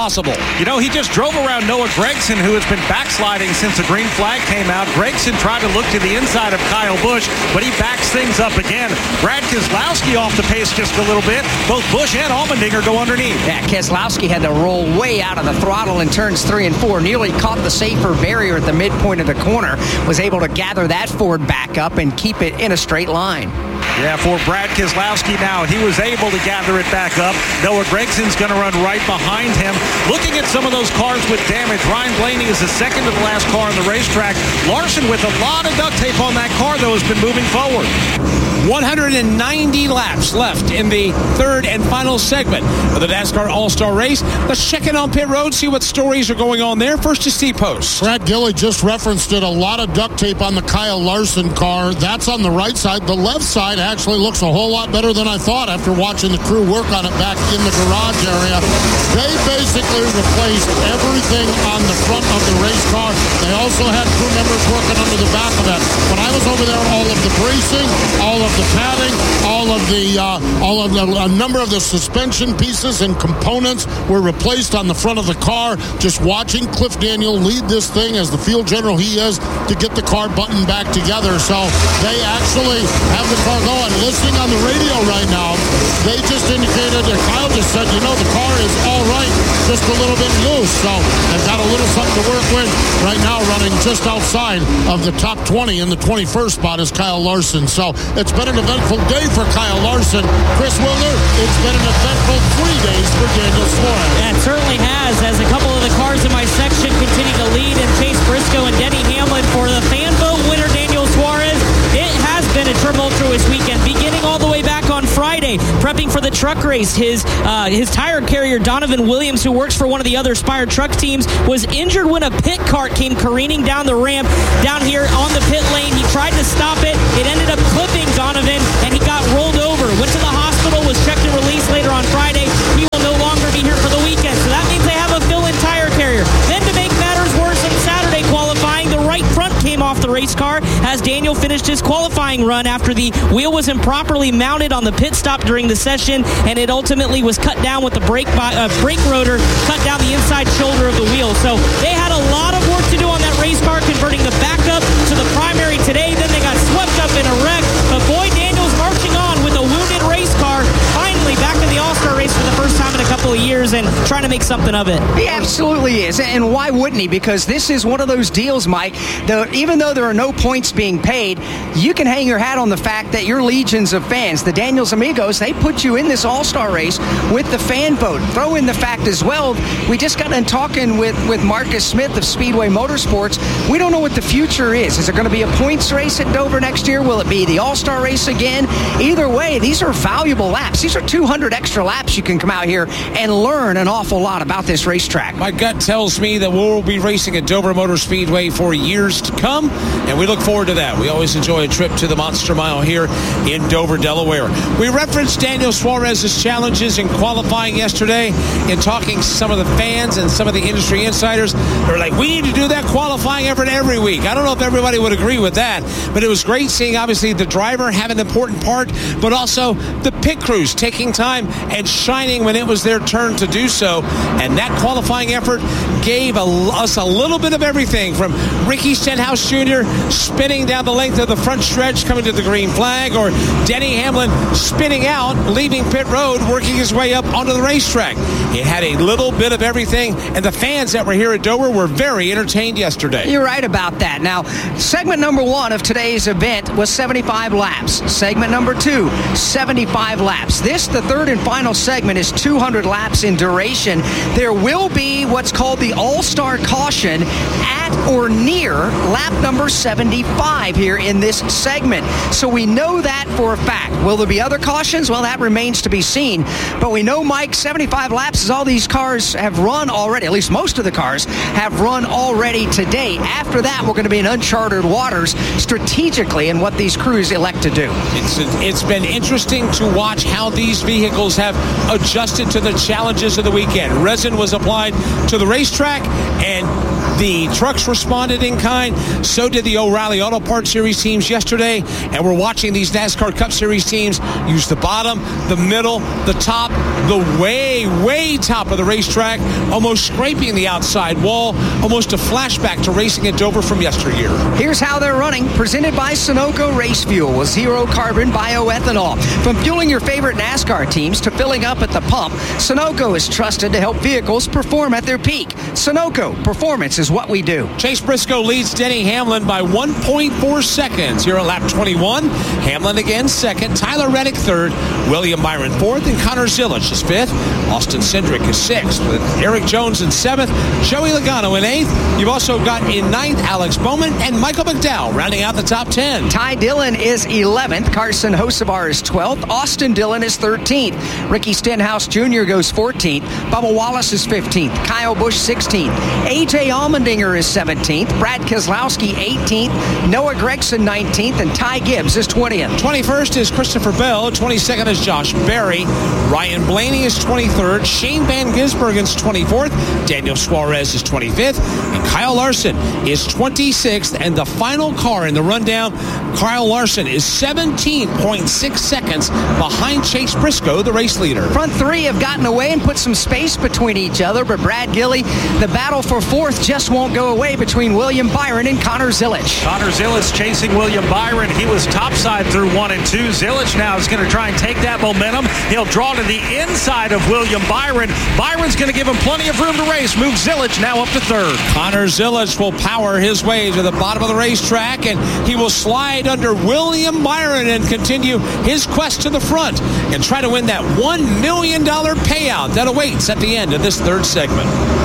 possible. You know, he just drove around Noah Gragson, who has been backsliding since the green flag came out. Gragson tried to look to the inside of Kyle Busch, but he backs things up again. Brad Keselowski off the pace just a little bit. Both Busch and Allmendinger go underneath. Yeah, Keselowski had to roll way out of the throttle in turns 3 and 4. Nearly caught the safer barrier at the midpoint of the corner. Was able to gather that Ford back up and keep it in a straight line. Yeah, for Brad Keselowski now, he was able to gather it back up. Noah Gregson's going to run right behind him. Looking at some of those cars with damage, Ryan Blaney is the second to the last car on the racetrack. Larson with a lot of duct tape on that car, though, has been moving forward. 190 laps left in the third and final segment of the NASCAR All-Star Race. Let's check in on pit road, see what stories are going on there. First is Steve Post. Brad Gilly just referenced it. A lot of duct tape on the Kyle Larson car. That's on the right side. The left side actually looks a whole lot better than I thought after watching the crew work on it back in the garage area. They basically replaced everything on the front of the race car. They also had crew members working under the back of it. When I was over there, all of the bracing, all of the padding, a number of the suspension pieces and components were replaced on the front of the car. Just watching Cliff Daniel lead this thing as the field general he is to get the car buttoned back together. So they actually have the car going. Listening on the radio right now, they just indicated, and Kyle just said, the car is all right, just a little bit loose. So they've got a little something to work with. Right now running just outside of the top 20 in the 21st spot is Kyle Larson. So it's been an eventful day for Kyle Larson. Chris Wilder, it's been an eventful 3 days for Daniel Suarez. Yeah, it certainly has, as a couple of the cars in my section continue to lead, and Chase Briscoe and Denny Hamlin for the fan vote winner, Daniel Suarez. It has been a tumultuous weekend, beginning all the way back on Friday, prepping for the truck race. His tire carrier, Donovan Williams, who works for one of the other Spire truck teams, was injured when a pit cart came careening down the ramp down here on the pit lane. He tried to stop it. It ended up clipping Donovan, and he got rolled over. Went to the hospital, was checked and released later on Friday. He will no longer be here for the weekend. So that means they have a fill-in tire carrier. Then to make matters worse, in Saturday qualifying, the right front came off the race car as Daniel finished his qualifying run after the wheel was improperly mounted on the pit stop during the session, and it ultimately was cut down with the brake rotor, cut down the inside shoulder of the wheel. So they had a lot of work to do on that race car, converting the backup to the primary today. Then they got swept up in a wreck. But boy, Daniel's marching on with a wounded race car, finally back in the All-Star race for the first time in a couple of years and trying to make something of it. He absolutely is. And why wouldn't he? Because this is one of those deals, Mike, that even though there are no points being paid, you can hang your hat on the fact that your legions of fans, the Daniels Amigos, they put you in this All-Star race with the fan vote. Throw in the fact as well, we just got done talking with Marcus Smith of Speedway Motorsports. We don't know what the future is. Is it going to be a points race at Dover next year? Will it be the All-Star race again? Either way, these are valuable laps. These are 200 extra laps you can come out here and learn an awful lot about this racetrack. My gut tells me that we'll be racing at Dover Motor Speedway for years to come, and we look forward to that. We always enjoy a trip to the Monster Mile here in Dover, Delaware. We referenced Daniel Suarez's challenges in qualifying yesterday in talking to some of the fans and some of the industry insiders. They're like, we need to do that qualifying effort every week. I don't know if everybody would agree with that, but it was great seeing, obviously, the driver have an important part, but also the pit crews taking time and shining when it was their turn to do so. And that qualifying effort gave us a little bit of everything, from Ricky Stenhouse Jr. spinning down the length of the front stretch coming to the green flag, or Denny Hamlin spinning out, leaving pit road, working his way up onto the racetrack. It had a little bit of everything, and the fans that were here at Dover were very entertained yesterday. You're right about that. Now, segment number 1 of today's event was 75 laps. Segment number 2, 75 laps. This, the third and final segment, is 200 laps in duration. There will be what's called the All-Star Caution at or near lap number 75 here in this segment. So we know that for a fact. Will there be other cautions? Well, that remains to be seen. But we know, Mike, 75 laps is all these cars have run already. At least most of the cars have run already today. After that, we're going to be in uncharted waters strategically in what these crews elect to do. It's been interesting to watch how these vehicles have adjusted to the challenges of the weekend. Resin was applied to the racetrack, and The trucks responded in kind. So did the O'Reilly Auto Parts Series teams yesterday. And we're watching these NASCAR Cup Series teams use the bottom, the middle, the top, the way top of the racetrack, almost scraping the outside wall, almost a flashback to racing at Dover from yesteryear. Here's how they're running. Presented by Sunoco Race Fuel with zero carbon bioethanol. From fueling your favorite NASCAR teams to filling up at the pump, Sunoco is trusted to help vehicles perform at their peak. Sunoco, performance is what we do. Chase Briscoe leads Denny Hamlin by 1.4 seconds here at lap 21. Hamlin again second, Tyler Reddick third, William Byron fourth, and Connor Zilisch is fifth. Austin Cindric is sixth, with Eric Jones in seventh, Joey Logano in eighth. You've also got in ninth Alex Bowman and Michael McDowell rounding out the top 10. Ty Dillon is 11th, Carson Hocevar is 12th, Austin Dillon is 13th, Ricky Stenhouse Jr. goes 14th, Bubba Wallace is 15th, Kyle Busch 16th, AJ Allmendinger is 17th, Brad Keselowski 18th, Noah Gragson 19th, and Ty Gibbs is 20th. 21st is Christopher Bell, 22nd is Josh Berry, Ryan Blaney is 23rd, Shane Van Gisbergen's 24th, Daniel Suarez is 25th, and Kyle Larson is 26th. And the final car in the rundown, Kyle Larson is 17.6 seconds behind Chase Briscoe, the race leader. Front three have gotten away and put some space between each other, but Brad Gilly, the battle for fourth just won't go away between William Byron and Connor Zilisch. Connor Zilisch chasing William Byron. He was topside through 1 and 2. Zilisch now is going to try and take that momentum. He'll draw to the inside of William Byron. Byron's going to give him plenty of room to race. Move Zilisch now up to third. Connor Zilisch will power his way to the bottom of the racetrack, and he will slide under William Byron and continue his quest to the front and try to win that $1 million payout that awaits at the end of this third segment.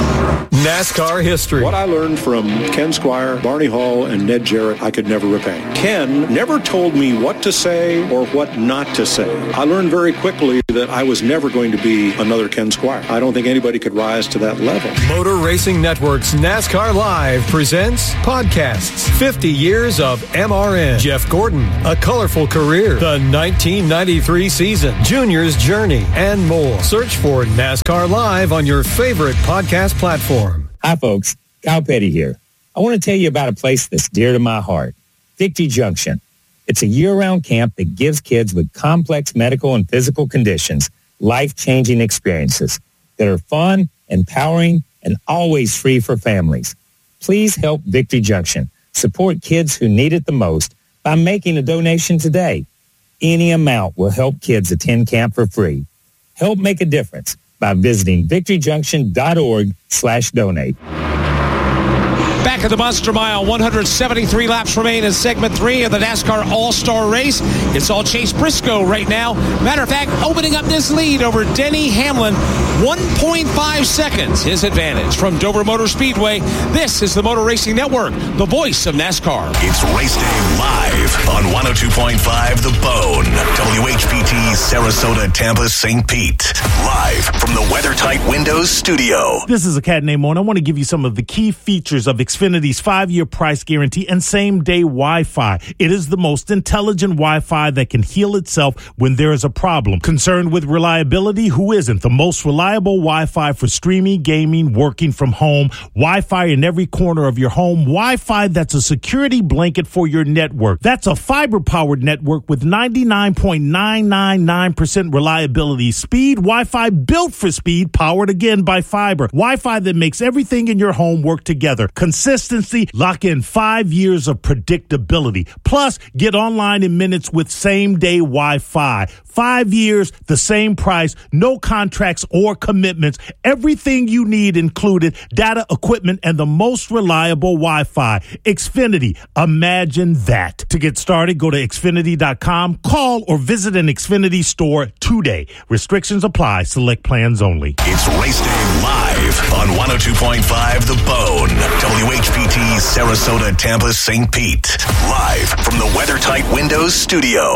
NASCAR history. What I learned from Ken Squire, Barney Hall, and Ned Jarrett, I could never repay. Ken never told me what to say or what not to say. I learned very quickly that I was never going to be another Ken Squire. I don't think anybody could rise to that level. Motor Racing Network's NASCAR Live presents podcasts. 50 years of MRN. Jeff Gordon, A Colorful Career. The 1993 season. Junior's Journey, and more. Search for NASCAR Live on your favorite podcast platform. Hi, folks. Kyle Petty here. I want to tell you about a place that's dear to my heart, Victory Junction. It's a year-round camp that gives kids with complex medical and physical conditions life-changing experiences that are fun, empowering, and always free for families. Please help Victory Junction support kids who need it the most by making a donation today. Any amount will help kids attend camp for free. Help make a difference by visiting victoryjunction.org/donate. Back at the Monster Mile, 173 laps remain in segment 3 of the NASCAR All-Star Race. It's all Chase Briscoe right now. Matter of fact, opening up this lead over Denny Hamlin, 1.5 seconds his advantage. From Dover Motor Speedway, this is the Motor Racing Network, the voice of NASCAR. It's Race Day live on 102.5 The Bone, WHPT, Sarasota, Tampa, St. Pete. Live from the WeatherTight Windows studio. This is a cat named Mona. I want to give you some of the key features of Xfinity's 5-year price guarantee and same-day Wi-Fi. It is the most intelligent Wi-Fi that can heal itself when there is a problem. Concerned with reliability? Who isn't? The most reliable Wi-Fi for streaming, gaming, working from home, Wi-Fi in every corner of your home, Wi-Fi that's a security blanket for your network. That's a fiber-powered network with 99.999% reliability. Speed, Wi-Fi built for speed, powered again by fiber. Wi-Fi that makes everything in your home work together. Consistency, lock in 5 years of predictability. Plus, get online in minutes with same-day Wi-Fi. 5 years, the same price, no contracts or commitments. Everything you need included, data, equipment, and the most reliable Wi-Fi. Xfinity, imagine that. To get started, go to Xfinity.com, call or visit an Xfinity store today. Restrictions apply. Select plans only. It's Race Day live on 102.5 The Bone, WHPT, Sarasota, Tampa, St. Pete. Live from the WeatherTight Windows studio.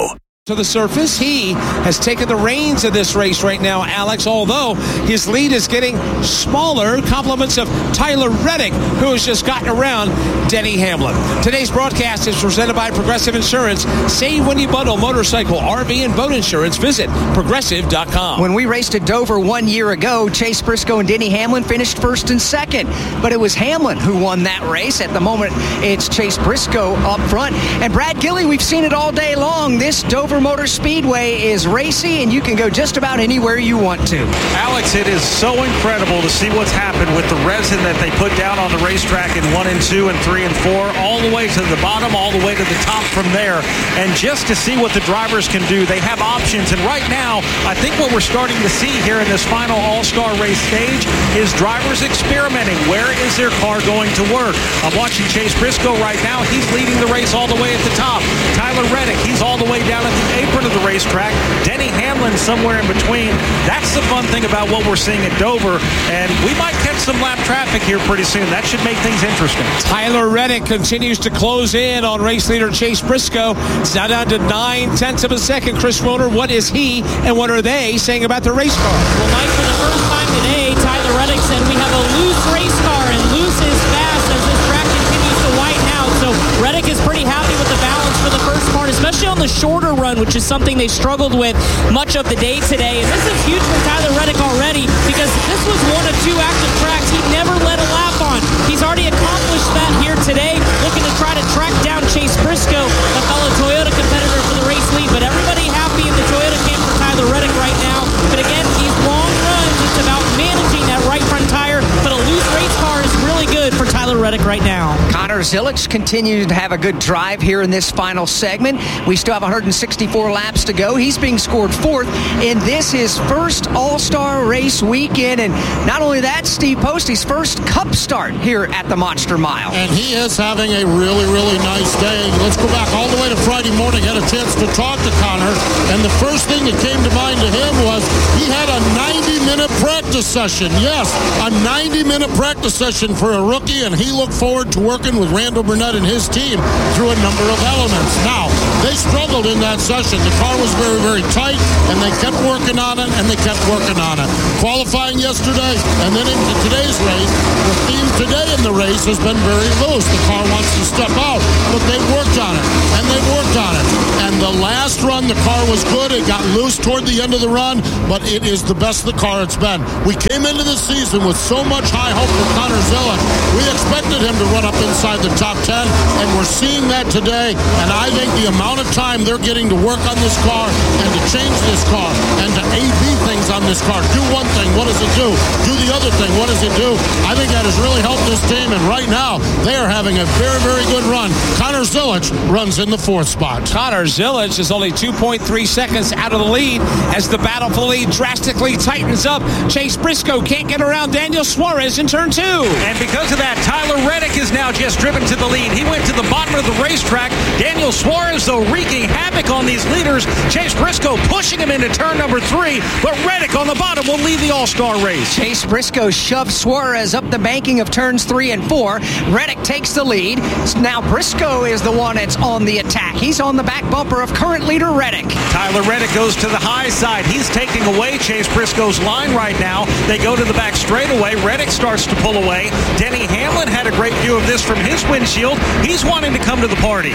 to the surface. He has taken the reins of this race right now, Alex, although his lead is getting smaller. Compliments of Tyler Reddick, who has just gotten around Denny Hamlin. Today's broadcast is presented by Progressive Insurance. Save when you bundle motorcycle, RV, and boat insurance. Visit Progressive.com. When we raced at Dover 1 year ago, Chase Briscoe and Denny Hamlin finished first and second, but it was Hamlin who won that race. At the moment, it's Chase Briscoe up front. And Brad Gilly, we've seen it all day long. This Dover Motor Speedway is racy, and you can go just about anywhere you want to. Alex, it is so incredible to see what's happened with the resin that they put down on the racetrack in 1 and 2 and 3 and 4, all the way to the bottom, all the way to the top from there. And just to see what the drivers can do, they have options. And right now, I think what we're starting to see here in this final all-star race stage is drivers experimenting. Where is their car going to work? I'm watching Chase Briscoe right now. He's leading the race all the way at the top. Tyler Reddick, he's all the way down at the apron of the racetrack. Denny Hamlin somewhere in between. That's the fun thing about what we're seeing at Dover, and we might catch some lap traffic here pretty soon. That should make things interesting. Tyler Reddick continues to close in on race leader Chase Briscoe. It's now down to 9/10 of a second. Chris Wilner, what is he and what are they saying about the race car? Well, Mike, for the first time today, Tyler Reddick said we have a loose race car, and loose is fast as this track continues to whiten out. So Reddick is pretty happy with the balance for the first part, especially on the shorter run, which is something they struggled with much of the day today. And this is huge for Tyler Reddick already, because this was one of 2 active tracks he never led a lap on. He's already accomplished that here today, looking to try to track down Chase Briscoe, a fellow Toyota competitor for the race lead. But everybody happy in the Toyota camp for Tyler Reddick right now. But again, these long runs, it's about managing that right front tire. But a loose race car is really good for Tyler Reddick right now. Connor Zilisch continues to have a good drive here in this final segment. We still have 164 laps to go. He's being scored 4th in this, his first All-Star race weekend. And not only that, Steve Post, his first Cup start here at the Monster Mile. And he is having a really, really nice day. Let's go back all the way to Friday morning. Had a chance to talk to Connor, and the first thing that came to mind to him was he had a 90-minute practice session. Yes, a 90-minute practice session for a rookie, and he looked forward to working with Randall Burnett and his team through a number of elements. Now, they struggled in that session. The car was very, very tight, and they kept working on it, and they kept working on it. Qualifying yesterday, and then into today's race, the theme today in the race has been very loose. The car wants to step out, but they worked on it, and they worked on it. And the last run, the car was good. It got loose toward the end of the run, but it is the best the car it's been. We came into the season with so much high hope for Connor Zilisch. We expected him to run up inside the top 10, and we're seeing that today. And I think the amount of time they're getting to work on this car and to change this car and to A/B things on this car. Do one thing, what does it do? Do the other thing, what does it do? I think that has really helped this team, and right now they are having a very, very good run. Connor Zilisch runs in the 4th spot. Connor Zilisch is only 2.3 seconds out of the lead as the battle for the lead drastically tightens up. Chase Briscoe can't get around Daniel Suarez in turn 2. And because of that, Tyler Reddick is now just driven to the lead. He went to the bottom of the racetrack. Daniel Suarez, though, wreaking havoc on these leaders. Chase Briscoe pushing him into turn number 3, but Reddick on the bottom will lead the All-Star race. Chase Briscoe shoves Suarez up the banking of turns 3 and 4. Reddick takes the lead. Now Briscoe is the one that's on the attack. He's on the back bumper of current leader Reddick. Tyler Reddick goes to the high side. He's taking away Chase Briscoe's line right now. They go to the back straightaway. Reddick starts to pull away. Denny Hamlin had a great view of this from his windshield. He's wanting to come to the party.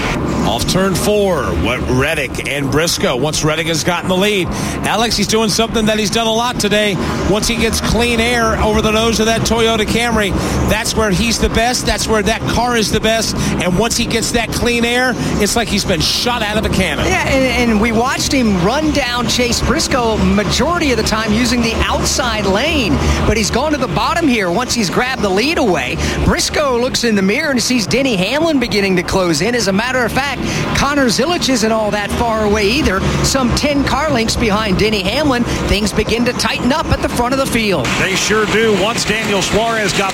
Off turn 4, what Reddick and Briscoe. Once Reddick has gotten the lead, Alex, he's doing something that he's done a lot today. Once he gets clean air over the nose of that Toyota Camry, that's where he's the best. That's where that car is the best. And once he gets that clean air, it's like he's been shot out of a cannon. Yeah, and we watched him run down Chase Briscoe majority of the time using the outside lane. But he's gone to the bottom here once he's grabbed the lead away. Briscoe looks in the mirror and sees Denny Hamlin beginning to close in. As a matter of fact, Connor Zilisch isn't all that far away either. Some 10 car lengths behind Denny Hamlin. Things begin to tighten up at the front of the field. They sure do. Once Daniel Suarez got put a lap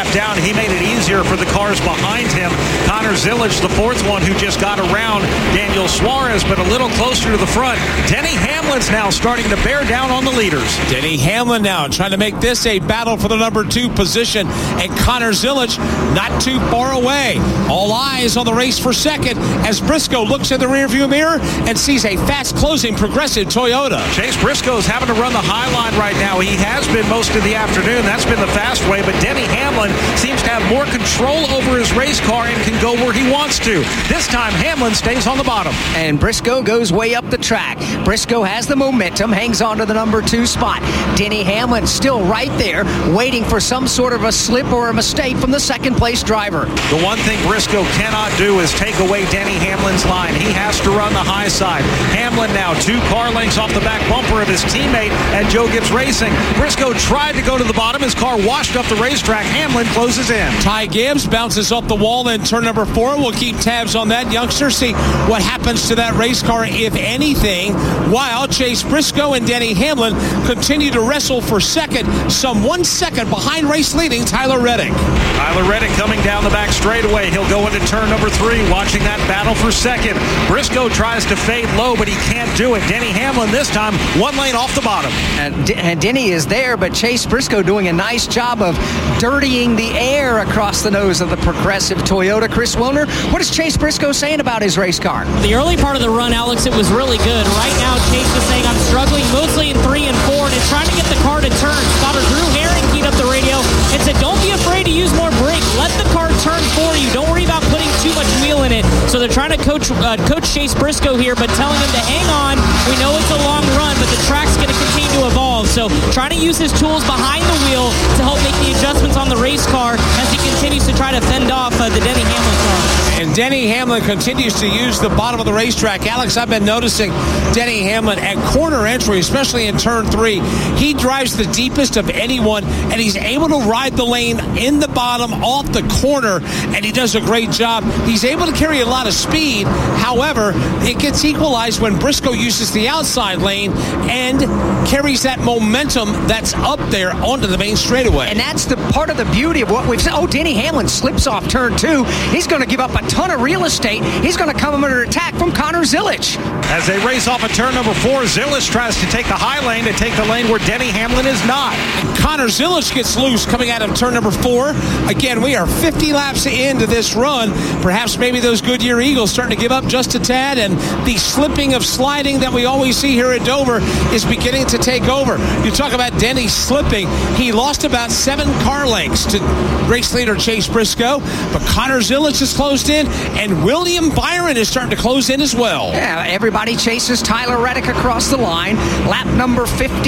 dropped down. He made it easier for the cars behind him. Connor Zilisch, the fourth one, who just got around Daniel Suarez, but a little closer to the front. Denny Hamlin's now starting to bear down on the leaders. Denny Hamlin now trying to make this a battle for the number 2 position, and Connor Zilisch not too far away. All eyes on the race for second as Briscoe looks in the rearview mirror and sees a fast-closing Progressive Toyota. Chase Briscoe's having to run the high line right now. He has been most of the afternoon. That's been the fast way, but Denny Hamlin seems to have more control over his race car and can go where he wants to. This time, Hamlin stays on the bottom. And Briscoe goes way up the track. Briscoe has the momentum, hangs on to the number 2 spot. Denny Hamlin still right there, waiting for some sort of a slip or a mistake from the second-place driver. The one thing Briscoe cannot do is take away Denny Hamlin's line. He has to run the high side. Hamlin now 2 car lengths off the back bumper of his teammate at Joe Gibbs Racing. Briscoe tried to go to the bottom. His car washed up the racetrack. Hamlin closes in. Ty Gibbs bounces off the wall in turn number 4. We'll keep tabs on that, youngster, see what happens to that race car, if anything, while Chase Briscoe and Denny Hamlin continue to wrestle for second, some 1 second behind race-leading Tyler Reddick. Tyler Reddick coming down the back straightaway. He'll go into turn number 3, watching that battle for second. Briscoe tries to fade low, but he can't do it. Denny Hamlin this time, 1 lane off the bottom. And Denny is there, but Chase Briscoe doing a nice job of dirtying the air across the nose of the Progressive Toyota. Chris Wilner, what is Chase Briscoe saying about his race car? The early part of the run, Alex, it was really good. Right now, Chase is saying, I'm struggling mostly in 3 and 4, and trying to get the car to turn. Spotter Drew Herring keyed up the radio and said, don't be afraid to use more brake. Let the car turn for you. Don't worry about putting too much wheel in it. So they're trying to coach Chase Briscoe here, but telling him to hang on. We know it's a long run, but the track's going to continue to evolve. So trying to use his tools behind the wheel to help make the adjustments on the race car as he continues to try to fend off the Denny Hamlin car. And Denny Hamlin continues to use the bottom of the racetrack. Alex, I've been noticing Denny Hamlin at corner entry, especially in turn 3. He drives the deepest of anyone, and he's able to ride the lane in the bottom off the corner, and he does a great job. He's able to carry a lot of speed. However, it gets equalized when Briscoe uses the outside lane and carries that momentum that's up there onto the main straightaway. And that's the part of the beauty of what we've said. Oh, Denny Hamlin slips off turn 2. He's going to give up a ton of real estate. He's going to come under attack from Connor Zilisch. As they race off of turn number 4, Zilisch tries to take the high lane to take the lane where Denny Hamlin is not. Connor Zilisch gets loose coming out of turn number 4. Again, we are 50 laps into this run. Perhaps maybe those Goodyear Eagles starting to give up just a tad, and the slipping of sliding that we always see here at Dover is beginning to take over. You talk about Denny slipping. He lost about 7 car lengths to race leader Chase Briscoe, but Connor Zilisch is closed in, and William Byron is starting to close in as well. Yeah, everybody chases Tyler Reddick across the line. Lap number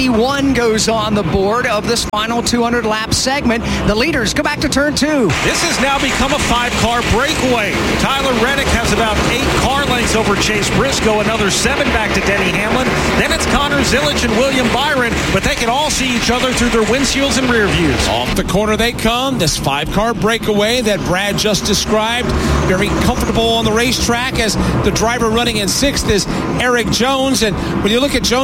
51 goes on the board of this final 200-lap segment. The leaders go back to turn 2. This has now become a 5-car breakaway. Tyler Reddick has about 8 car lengths over Chase Briscoe, another 7 back to Denny Hamlin. Then it's Connor Zilisch and William Byron, but they can all see each other through their windshields and rear views. Off the corner they come. This 5-car breakaway that Brad just described. Very comfortable on the racetrack, as the driver running in 6th is Eric Jones. And when you look at Jones,